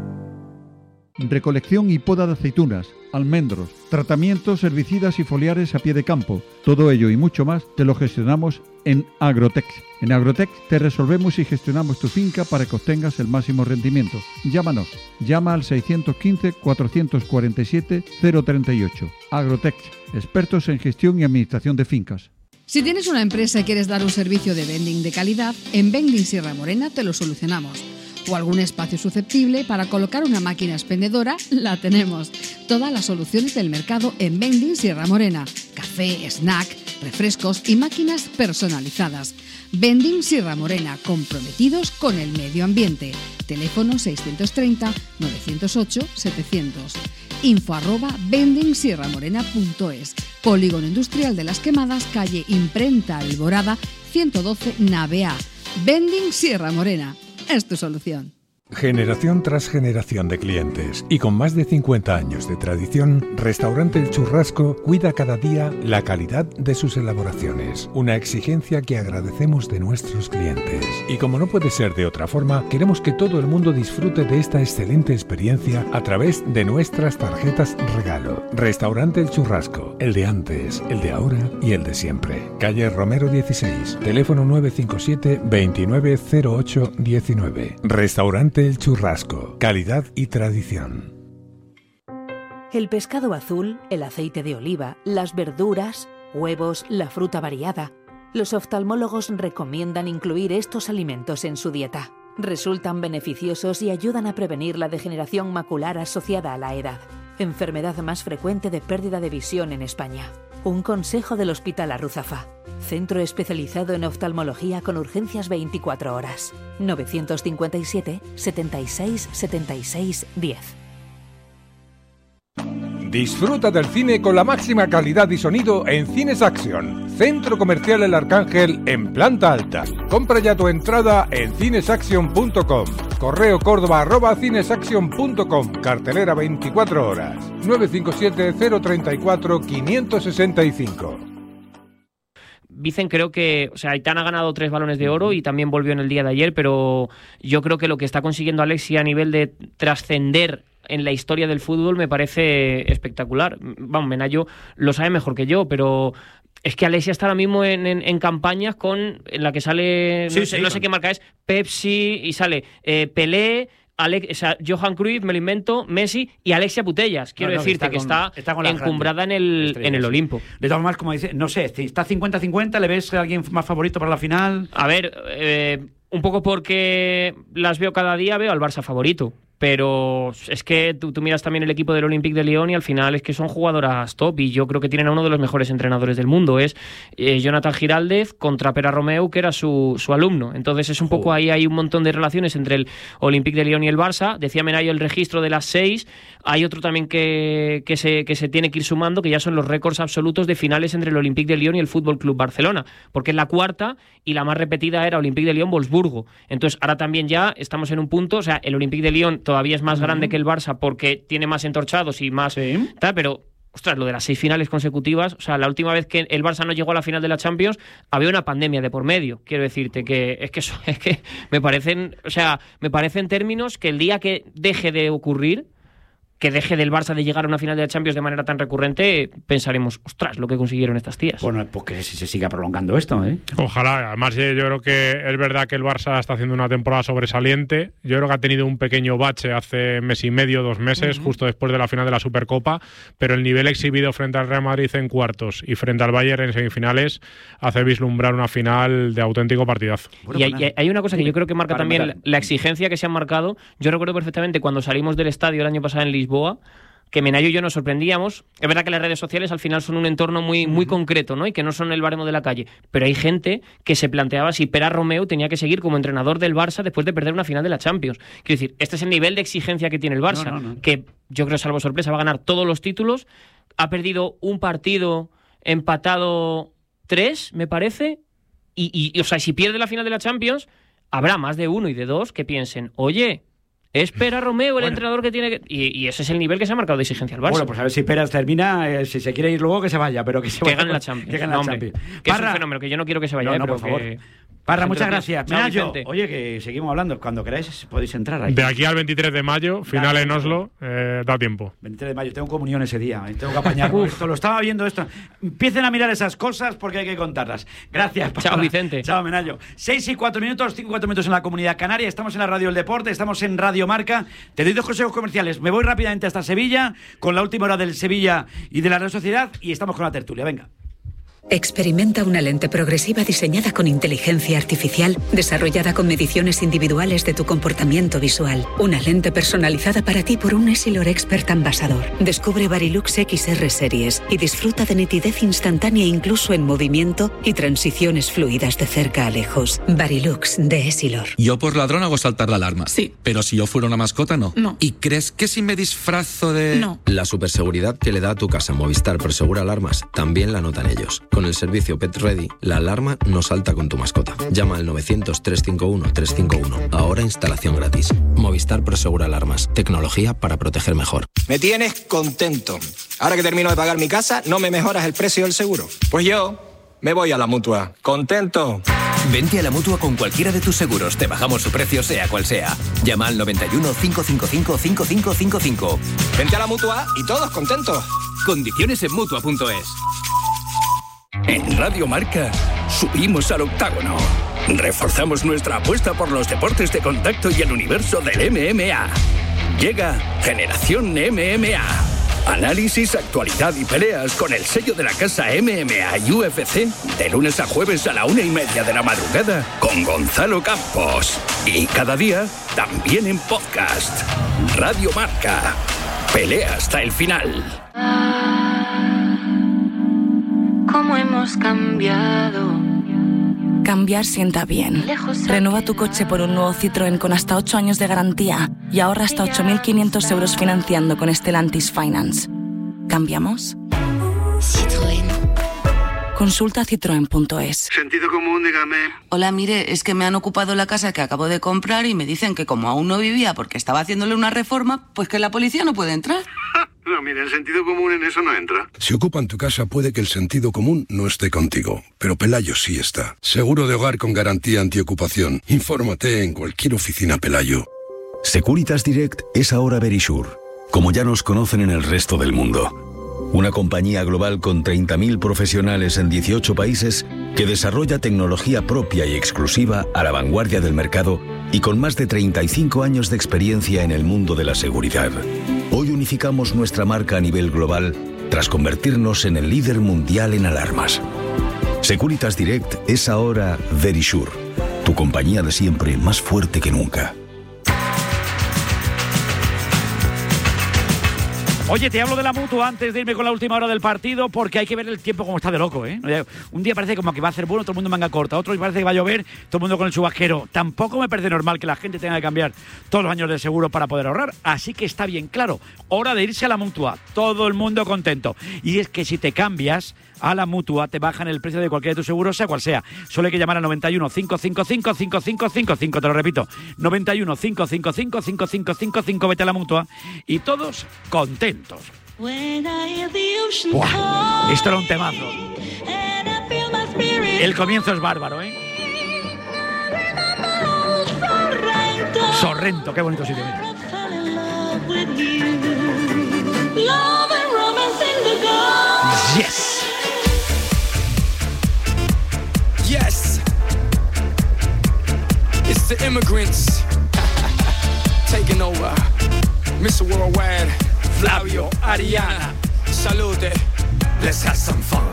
Recolección y poda de aceitunas, almendros, tratamientos herbicidas y foliares a pie de campo. Todo ello y mucho más te lo gestionamos en Agrotec. En Agrotec te resolvemos y gestionamos tu finca para que obtengas el máximo rendimiento. Llámanos. Llama al seiscientos quince, cuatrocientos cuarenta y siete, cero treinta y ocho. Agrotec, expertos en gestión y administración de fincas. Si tienes una empresa y quieres dar un servicio de vending de calidad, en Vending Sierra Morena te lo solucionamos. O algún espacio susceptible para colocar una máquina expendedora, la tenemos. Todas las soluciones del mercado en Vending Sierra Morena. Café, snack, refrescos y máquinas personalizadas. Vending Sierra Morena, comprometidos con el medio ambiente. Teléfono seiscientos treinta, novecientos ocho, setecientos. Info arroba vending sierra morena punto es. Polígono Industrial de las Quemadas, calle Imprenta Alborada, ciento doce Navea. Vending Sierra Morena. Es tu solución. Generación tras generación de clientes y con más de cincuenta años de tradición, Restaurante El Churrasco cuida cada día la calidad de sus elaboraciones, una exigencia que agradecemos de nuestros clientes. Y como no puede ser de otra forma, queremos que todo el mundo disfrute de esta excelente experiencia a través de nuestras tarjetas regalo. Restaurante El Churrasco, el de antes, el de ahora y el de siempre. Calle Romero dieciséis, teléfono nueve cinco siete, veintinueve cero ocho diecinueve. Restaurante El Churrasco, calidad y tradición. El pescado azul, el aceite de oliva, las verduras, huevos, la fruta variada. Los oftalmólogos recomiendan incluir estos alimentos en su dieta. Resultan beneficiosos y ayudan a prevenir la degeneración macular asociada a la edad, enfermedad más frecuente de pérdida de visión en España. Un consejo del Hospital Arruzafa. Centro especializado en oftalmología con urgencias veinticuatro horas. novecientos cincuenta y siete, setenta y seis, setenta y seis, diez. Disfruta del cine con la máxima calidad y sonido en Cines Action, Centro Comercial El Arcángel en planta alta. Compra ya tu entrada en cinesaction punto com. Correo córdoba arroba cinesaction punto com. Cartelera veinticuatro horas. nueve cinco siete, cero tres cuatro, cinco seis cinco. Vicen, creo que, o sea, Aitana ha ganado tres balones de oro y también volvió en el día de ayer, pero yo creo que lo que está consiguiendo Alexia a nivel de trascender en la historia del fútbol me parece espectacular. Vamos, Menayo lo sabe mejor que yo, pero es que Alexia está ahora mismo en, en, en campañas con en la que sale, sí, no, sé, sí, no sé qué marca es, Pepsi, y sale eh, Pelé, Alex, o sea, Johan Cruyff, me lo invento, Messi y Alexia Putellas. Quiero no, no, decirte que está, que está, está encumbrada en el, en el Olimpo. De todas maneras, como dice, no sé, está cincuenta cincuenta, ¿le ves a alguien más favorito para la final? A ver, eh, un poco porque las veo cada día, veo al Barça favorito. Pero es que tú, tú miras también el equipo del Olympique de Lyon y al final es que son jugadoras top y yo creo que tienen a uno de los mejores entrenadores del mundo. Es eh, Jonathan Giraldez contra Pere Romeu, que era su, su alumno. Entonces es un poco ahí, hay un montón de relaciones entre el Olympique de Lyon y el Barça. Decía Menayo el registro de las seis. Hay otro también que, que, se, que se tiene que ir sumando, que ya son los récords absolutos de finales entre el Olympique de Lyon y el Fútbol Club Barcelona, porque es la cuarta y la más repetida era Olympique de Lyon-Wolfsburgo. Entonces ahora también ya estamos en un punto, o sea, el Olympique de Lyon todavía es más uh-huh. grande que el Barça porque tiene más entorchados y más sí. tal, pero ostras, lo de las seis finales consecutivas, o sea, la última vez que el Barça no llegó a la final de la Champions había una pandemia de por medio. Quiero decirte que es que es que me parecen, o sea, me parecen términos que el día que deje de ocurrir, que deje del Barça de llegar a una final de la Champions de manera tan recurrente, pensaremos, ostras, lo que consiguieron estas tías. Bueno, pues que si se siga prolongando esto, ¿eh? Ojalá. Además, yo creo que es verdad que el Barça está haciendo una temporada sobresaliente. Yo creo que ha tenido un pequeño bache hace mes y medio, dos meses, uh-huh. justo después de la final de la Supercopa, pero el nivel exhibido frente al Real Madrid en cuartos y frente al Bayern en semifinales hace vislumbrar una final de auténtico partidazo. Bueno, y hay, hay una cosa que yo creo que marca también la, la exigencia que se han marcado. Yo recuerdo perfectamente cuando salimos del estadio el año pasado en Lisboa, que Menayo y yo nos sorprendíamos. Es verdad que las redes sociales al final son un entorno muy, muy concreto, ¿no? Y que no son el baremo de la calle. Pero hay gente que se planteaba si Pere Romeu tenía que seguir como entrenador del Barça después de perder una final de la Champions. Quiero decir, este es el nivel de exigencia que tiene el Barça, no, no, no. que yo creo, salvo sorpresa, va a ganar todos los títulos. Ha perdido un partido, empatado tres, me parece. Y, y, y o sea, si pierde la final de la Champions, habrá más de uno y de dos que piensen, oye, es Pere Romeu el bueno. entrenador que tiene que... Y, y ese es el nivel que se ha marcado de exigencia al Barça. Bueno, pues a ver si Pere termina, eh, si se quiere ir luego que se vaya, pero que se que vaya. gane la Champions. Que gane no, la hombre, Champions. Que Parra, es un fenómeno, que yo no quiero que se vaya, no, eh, no, pero por favor. Que... Parra, muchas gracias. Chao, Menayo, Vicente. oye, que seguimos hablando. Cuando queráis podéis entrar ahí. De aquí al veintitrés de mayo, final claro, en Oslo, eh, da tiempo. veintitrés de mayo, tengo comunión ese día. Tengo que apañarlo. Esto lo estaba viendo esto. Empiecen a mirar esas cosas porque hay que contarlas. Gracias, Parra. Chao, Vicente. Chao, Menayo. seis y cuatro minutos, cinco y cuatro minutos en la Comunidad Canaria. Estamos en la Radio del Deporte, estamos en Radio Marca. Te doy dos consejos comerciales. Me voy rápidamente hasta Sevilla, con la última hora del Sevilla y de la Real Sociedad, y estamos con la tertulia. Venga. Experimenta una lente progresiva diseñada con inteligencia artificial, desarrollada con mediciones individuales de tu comportamiento visual. Una lente personalizada para ti por un Essilor Expert Ambassador. Descubre Varilux X R Series y disfruta de nitidez instantánea incluso en movimiento y transiciones fluidas de cerca a lejos. Varilux de Essilor. Yo por ladrón hago saltar la alarma. Sí. Pero si yo fuera una mascota, no. No. ¿Y crees que si me disfrazo de...? No. La superseguridad que le da a tu casa Movistar Prosegura Alarmas también la notan ellos. Con el servicio Pet Ready, la alarma no salta con tu mascota. Llama al novecientos, trescientos cincuenta y uno, trescientos cincuenta y uno. Ahora instalación gratis. Movistar Prosegura Alarmas. Tecnología para proteger mejor. Me tienes contento. Ahora que termino de pagar mi casa, ¿no me mejoras el precio del seguro? Pues yo me voy a la Mutua. ¿Contento? Vente a la Mutua con cualquiera de tus seguros. Te bajamos su precio sea cual sea. Llama al noventa y uno, cincuecientos cincuenta y cinco, cincuenta y cinco cincuenta y cinco. Vente a la Mutua y todos contentos. Condiciones en Mutua punto es. En Radio Marca subimos al octágono. Reforzamos nuestra apuesta por los deportes de contacto y el universo del M M A. Llega Generación M M A. Análisis, actualidad y peleas con el sello de la casa M M A y U F C de lunes a jueves a la una y media de la madrugada con Gonzalo Campos. Y cada día también en podcast. Radio Marca. Pelea hasta el final. ¿Cómo hemos cambiado? Cambiar sienta bien. Renueva tu coche por un nuevo Citroën con hasta ocho años de garantía y ahorra hasta ocho mil quinientos euros financiando con Stellantis Finance. ¿Cambiamos? Citroën. Consulta citroen punto es. Sentido común, dígame. Hola, mire, es que me han ocupado la casa que acabo de comprar y me dicen que como aún no vivía porque estaba haciéndole una reforma, pues que la policía no puede entrar. No, mire, el sentido común en eso no entra. Si ocupan tu casa puede que el sentido común no esté contigo, pero Pelayo sí está. Seguro de hogar con garantía antiocupación. Infórmate en cualquier oficina Pelayo. Securitas Direct es ahora Verisure, como ya nos conocen en el resto del mundo. Una compañía global con treinta mil profesionales en dieciocho países que desarrolla tecnología propia y exclusiva a la vanguardia del mercado y con más de treinta y cinco años de experiencia en el mundo de la seguridad. Hoy unificamos nuestra marca a nivel global tras convertirnos en el líder mundial en alarmas. Securitas Direct es ahora Verisure, Tu compañía de siempre más fuerte que nunca. Oye, te hablo de la Mutua antes de irme con la última hora del partido, porque hay que ver el tiempo como está de loco, ¿eh? Un día parece como que va a hacer bueno, todo el mundo manga corta, otro parece que va a llover, todo el mundo con el chubasquero. Tampoco me parece normal que la gente tenga que cambiar todos los años de seguro para poder ahorrar, así que está bien claro, hora de irse a la Mutua, todo el mundo contento. Y es que si te cambias a la Mutua, te bajan el precio de cualquiera de tus seguros, sea cual sea. Solo hay que llamar al noventa y uno, cinco cinco cinco, cinco cinco cinco cinco, te lo repito, noventa y uno, cinco cinco cinco, cinco cinco cinco cinco, vete a la Mutua y todos contentos. Buah, esto era un temazo. El comienzo es bárbaro, ¿eh? Sorrento, qué bonito sitio. Yes. Yes. It's the immigrants taking over. Mister Worldwide, Flavio Ariana. Salute. Let's have some fun.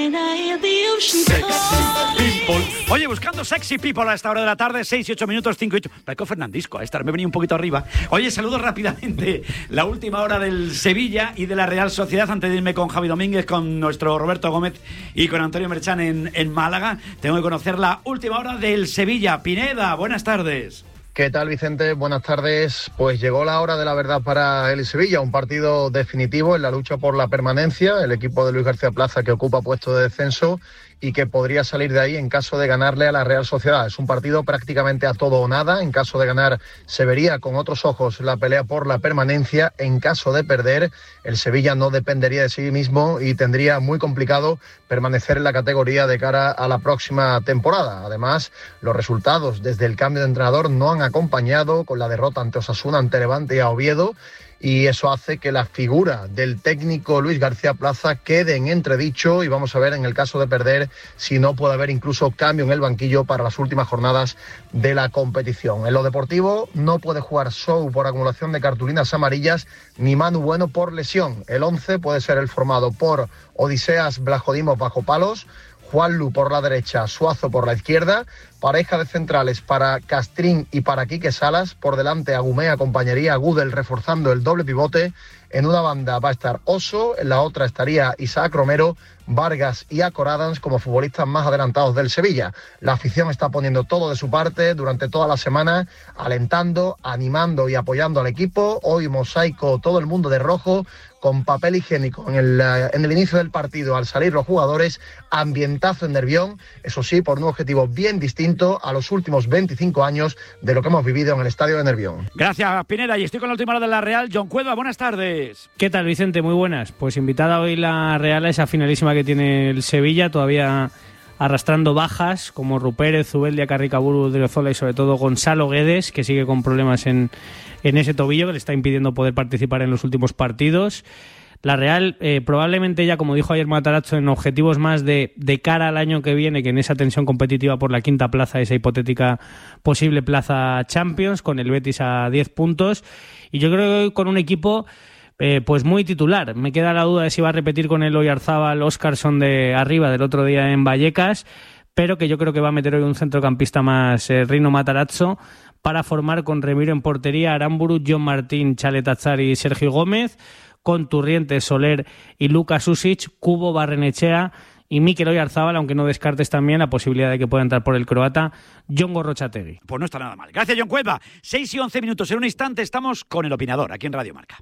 Sexy people. Oye, buscando sexy people a esta hora de la tarde, seis y ocho minutos, cinco y ocho. Paco Fernandisco, a estar me venía un poquito arriba. Oye, saludo rápidamente la última hora del Sevilla y de la Real Sociedad, antes de irme con Javi Domínguez, con nuestro Roberto Gómez y con Antonio Merchán en, en Málaga. Tengo que conocer la última hora del Sevilla. Pineda, buenas tardes. ¿Qué tal, Vicente? Buenas tardes. Pues llegó la hora de la verdad para el Sevilla, un partido definitivo en la lucha por la permanencia, el equipo de Luis García Plaza que ocupa puesto de descenso y que podría salir de ahí en caso de ganarle a la Real Sociedad. Es un partido prácticamente a todo o nada. En caso de ganar, se vería con otros ojos la pelea por la permanencia. En caso de perder, el Sevilla no dependería de sí mismo y tendría muy complicado permanecer en la categoría de cara a la próxima temporada. Además, los resultados desde el cambio de entrenador no han acompañado, con la derrota ante Osasuna, ante Levante y a Oviedo, y eso hace que la figura del técnico Luis García Plaza quede en entredicho y vamos a ver en el caso de perder si no puede haber incluso cambio en el banquillo para las últimas jornadas de la competición. En lo deportivo no puede jugar Sou por acumulación de cartulinas amarillas ni Manu Bueno por lesión. El once puede ser el formado por Odiseas Blajodimos bajo palos, Juanlu por la derecha, Suazo por la izquierda, pareja de centrales para Castrín y para Quique Salas, por delante Agumé acompañaría a Gudel reforzando el doble pivote, en una banda va a estar Oso, en la otra estaría Isaac Romero, Vargas y Acor Adams como futbolistas más adelantados del Sevilla. La afición está poniendo todo de su parte durante toda la semana, alentando, animando y apoyando al equipo. Hoy mosaico todo el mundo de rojo, con papel higiénico en el, en el inicio del partido al salir los jugadores, ambientazo en Nervión, eso sí, por un objetivo bien distinto a los últimos veinticinco años de lo que hemos vivido en el estadio de Nervión. Gracias, Pineda, y estoy con la última hora de la Real. John Cueva, buenas tardes. ¿Qué tal, Vicente? Muy buenas. Pues invitada hoy la Real a esa finalísima que tiene el Sevilla, todavía arrastrando bajas como Rupérez, Zubeldia, Carricaburu, Driozola y sobre todo Gonzalo Guedes, que sigue con problemas en, en ese tobillo que le está impidiendo poder participar en los últimos partidos. La Real, eh, probablemente ya, como dijo ayer Matarazzo, en objetivos más de, de cara al año que viene, que en esa tensión competitiva por la quinta plaza, esa hipotética posible plaza Champions, con el Betis a diez puntos. Y yo creo que con un equipo eh, pues muy titular. Me queda la duda de si va a repetir con el Oyarzábal, Óscarson de arriba del otro día en Vallecas, pero que yo creo que va a meter hoy un centrocampista más, eh, Rino Matarazzo, para formar con Remiro en portería, Aramburu, John Martín, Chaletazar y Sergio Gómez, con Turrientes, Soler y Lucas Usic, Cubo, Barrenechea y Mikel Oyarzábal, aunque no descartes también la posibilidad de que pueda entrar por el croata Jon Gorrochategui. Pues no está nada mal. Gracias, John Cueva. seis y once minutos. En un instante estamos con el opinador, aquí en Radio Marca.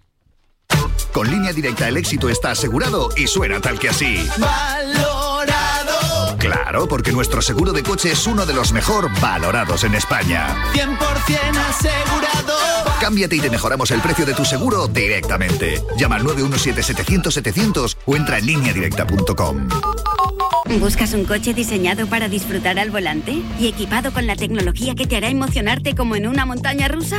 Con Línea Directa el éxito está asegurado y suena tal que así. ¡Valorado! Claro, porque nuestro seguro de coche es uno de los mejor valorados en España. cien por ciento asegurado. Cámbiate y te mejoramos el precio de tu seguro directamente. Llama al nueve uno siete, setecientos, setecientos o entra en línea directa punto com. ¿Buscas un coche diseñado para disfrutar al volante y equipado con la tecnología que te hará emocionarte como en una montaña rusa?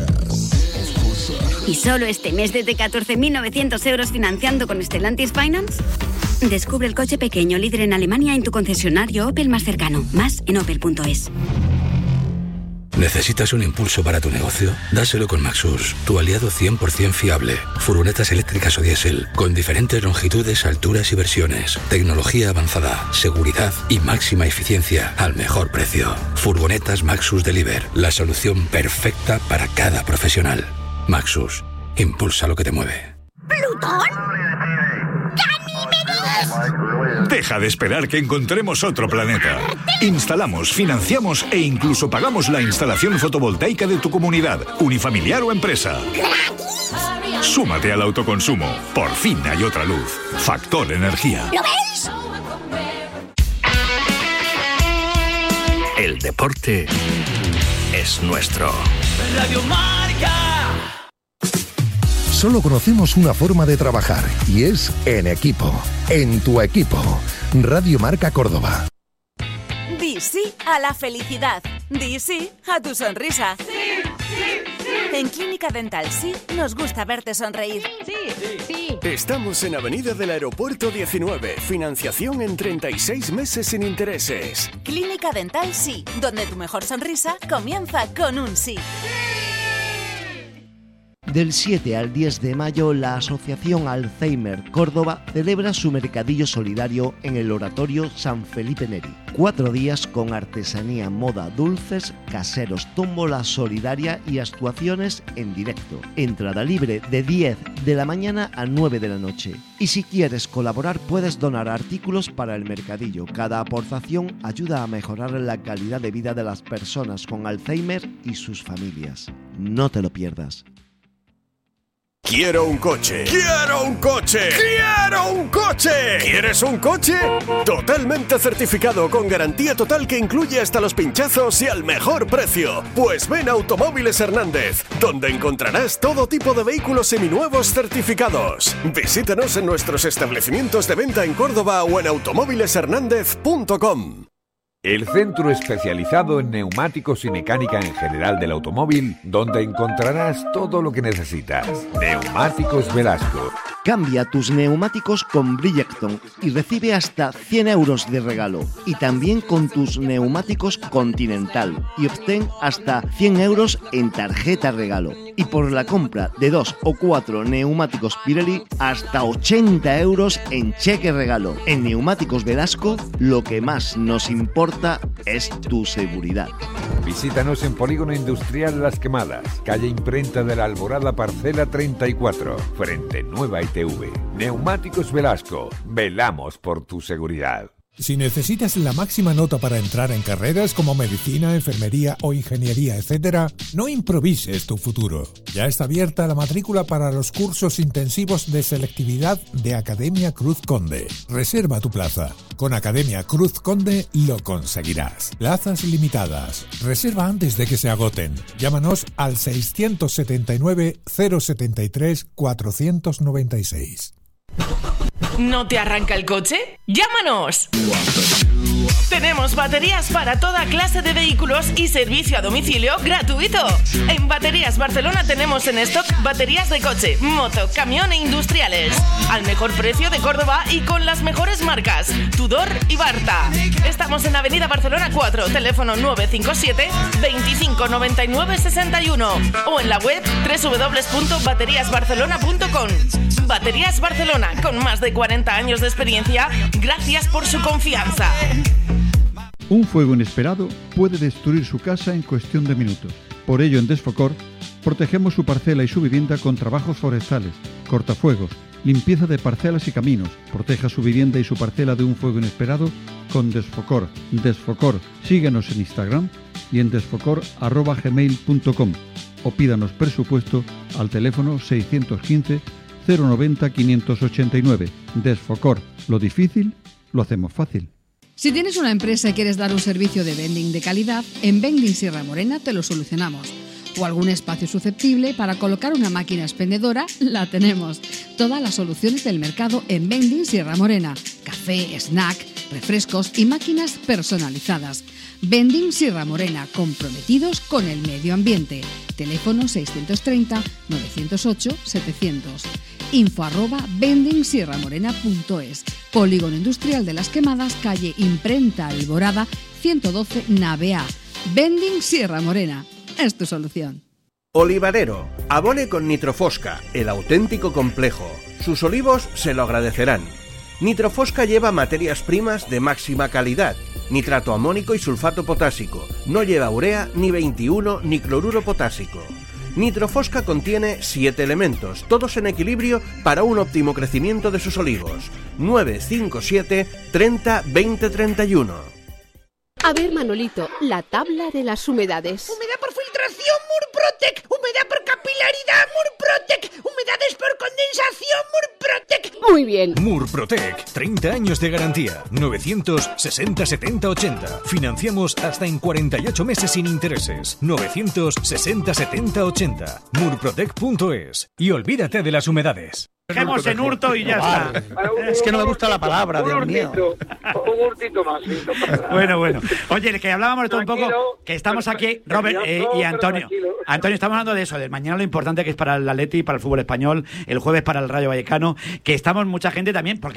¿Y solo este mes desde catorce mil novecientos euros financiando con Stellantis Finance? Descubre el coche pequeño líder en Alemania en tu concesionario Opel más cercano. Más en opel punto es. ¿Necesitas un impulso para tu negocio? Dáselo con Maxus, tu aliado cien por ciento fiable. Furgonetas eléctricas o diésel, con diferentes longitudes, alturas y versiones. Tecnología avanzada, seguridad y máxima eficiencia al mejor precio. Furgonetas Maxus Deliver, la solución perfecta para cada profesional. Maxus, impulsa lo que te mueve. ¿Plutón? ¡Ganímedes! Deja de esperar que encontremos otro planeta. Instalamos, financiamos e incluso pagamos la instalación fotovoltaica de tu comunidad, unifamiliar o empresa. ¡Gratis! Súmate al autoconsumo. Por fin hay otra luz. Factor Energía. ¿Lo veis? El deporte es nuestro. Radio Marca. Solo conocemos una forma de trabajar y es en equipo. En tu equipo. Radio Marca Córdoba. Di sí a la felicidad. Di sí a tu sonrisa. Sí, sí, sí. En Clínica Dental Sí nos gusta verte sonreír. Sí, sí, sí. Estamos en Avenida del Aeropuerto diecinueve. Financiación en treinta y seis meses sin intereses. Clínica Dental Sí, donde tu mejor sonrisa comienza con un sí. Del siete al diez de mayo, la Asociación Alzheimer Córdoba celebra su mercadillo solidario en el Oratorio San Felipe Neri. Cuatro días con artesanía, moda, dulces, caseros, tómbola solidaria y actuaciones en directo. Entrada libre de diez de la mañana a nueve de la noche. Y si quieres colaborar, puedes donar artículos para el mercadillo. Cada aportación ayuda a mejorar la calidad de vida de las personas con Alzheimer y sus familias. No te lo pierdas. Quiero un coche. Quiero un coche. Quiero un coche. ¿Quieres un coche? Totalmente certificado con garantía total que incluye hasta los pinchazos y al mejor precio. Pues ven a Automóviles Hernández, donde encontrarás todo tipo de vehículos seminuevos certificados. Visítanos en nuestros establecimientos de venta en Córdoba o en automóviles hernández punto com. El centro especializado en neumáticos y mecánica en general del automóvil, donde encontrarás todo lo que necesitas. Neumáticos Velasco. Cambia tus neumáticos con Bridgestone y recibe hasta cien euros de regalo. Y también con tus neumáticos Continental y obtén hasta cien euros en tarjeta regalo. Y por la compra de dos o cuatro neumáticos Pirelli, hasta ochenta euros en cheque regalo. En Neumáticos Velasco, lo que más nos importa es tu seguridad. Visítanos en Polígono Industrial Las Quemadas, calle Imprenta de la Alborada, parcela treinta y cuatro, frente Nueva I T V. Neumáticos Velasco, velamos por tu seguridad. Si necesitas la máxima nota para entrar en carreras como medicina, enfermería o ingeniería, etcétera, no improvises tu futuro. Ya está abierta la matrícula para los cursos intensivos de selectividad de Academia Cruz Conde. Reserva tu plaza. Con Academia Cruz Conde lo conseguirás. Plazas limitadas. Reserva antes de que se agoten. Llámanos al seiscientos setenta y nueve, cero setenta y tres, cuatrocientos noventa y seis. ¿No te arranca el coche? ¡Llámanos! Tenemos baterías para toda clase de vehículos y servicio a domicilio gratuito. En Baterías Barcelona tenemos en stock baterías de coche, moto, camión e industriales. Al mejor precio de Córdoba y con las mejores marcas, Tudor y Barta. Estamos en Avenida Barcelona cuatro, teléfono nueve cinco siete, veinticinco noventa y nueve sesenta y uno o en la web doble u doble u doble u punto baterías barcelona punto com. Baterías Barcelona, con más de cuarenta años de experiencia, gracias por su confianza. Un fuego inesperado puede destruir su casa en cuestión de minutos. Por ello, en Desfocor, protegemos su parcela y su vivienda con trabajos forestales, cortafuegos, limpieza de parcelas y caminos. Proteja su vivienda y su parcela de un fuego inesperado con Desfocor. Desfocor. Síguenos en Instagram y en desfocor arroba gmail punto com o pídanos presupuesto al teléfono seiscientos quince, cero noventa, quinientos ochenta y nueve. Desfocor. Lo difícil, lo hacemos fácil. Si tienes una empresa y quieres dar un servicio de vending de calidad, en Vending Sierra Morena te lo solucionamos. O algún espacio susceptible para colocar una máquina expendedora, la tenemos. Todas las soluciones del mercado en Vending Sierra Morena. Café, snack, refrescos y máquinas personalizadas. Vending Sierra Morena, comprometidos con el medio ambiente. Teléfono seiscientos treinta, novecientos ocho, setecientos. Info arroba vending sierra morena punto es. Polígono Industrial de Las Quemadas, calle Imprenta Alborada, ciento doce Navea. Vending Sierra Morena. Es tu solución. Olivarero, abone con Nitrofosca, el auténtico complejo. Sus olivos se lo agradecerán. Nitrofosca lleva materias primas de máxima calidad, nitrato amónico y sulfato potásico. No lleva urea, ni veintiuno, ni cloruro potásico. Nitrofosca contiene siete elementos, todos en equilibrio para un óptimo crecimiento de sus olivos. nueve cinco siete treinta veinte treinta y uno. A ver, Manolito, la tabla de las humedades. Humedad por filtración, Murprotec. Humedad por capilaridad, Murprotec. Humedades por condensación, Murprotec. Muy bien. Murprotec, treinta años de garantía. novecientos sesenta setenta ochenta. Financiamos hasta en cuarenta y ocho meses sin intereses. novecientos sesenta setenta ochenta. murprotec punto es. Y olvídate de las humedades. Dejemos en hurto y ya está. Es que no me gusta la palabra, Dios mío. Un hurtito más. Sí, no pasa nada. Bueno, bueno. Oye, que hablábamos de todo un poco, que estamos aquí, Robert eh, y Antonio. Antonio, estamos hablando de eso, del mañana lo importante que es para el Atleti, para el fútbol español, el jueves para el Rayo Vallecano, que estamos mucha gente también, porque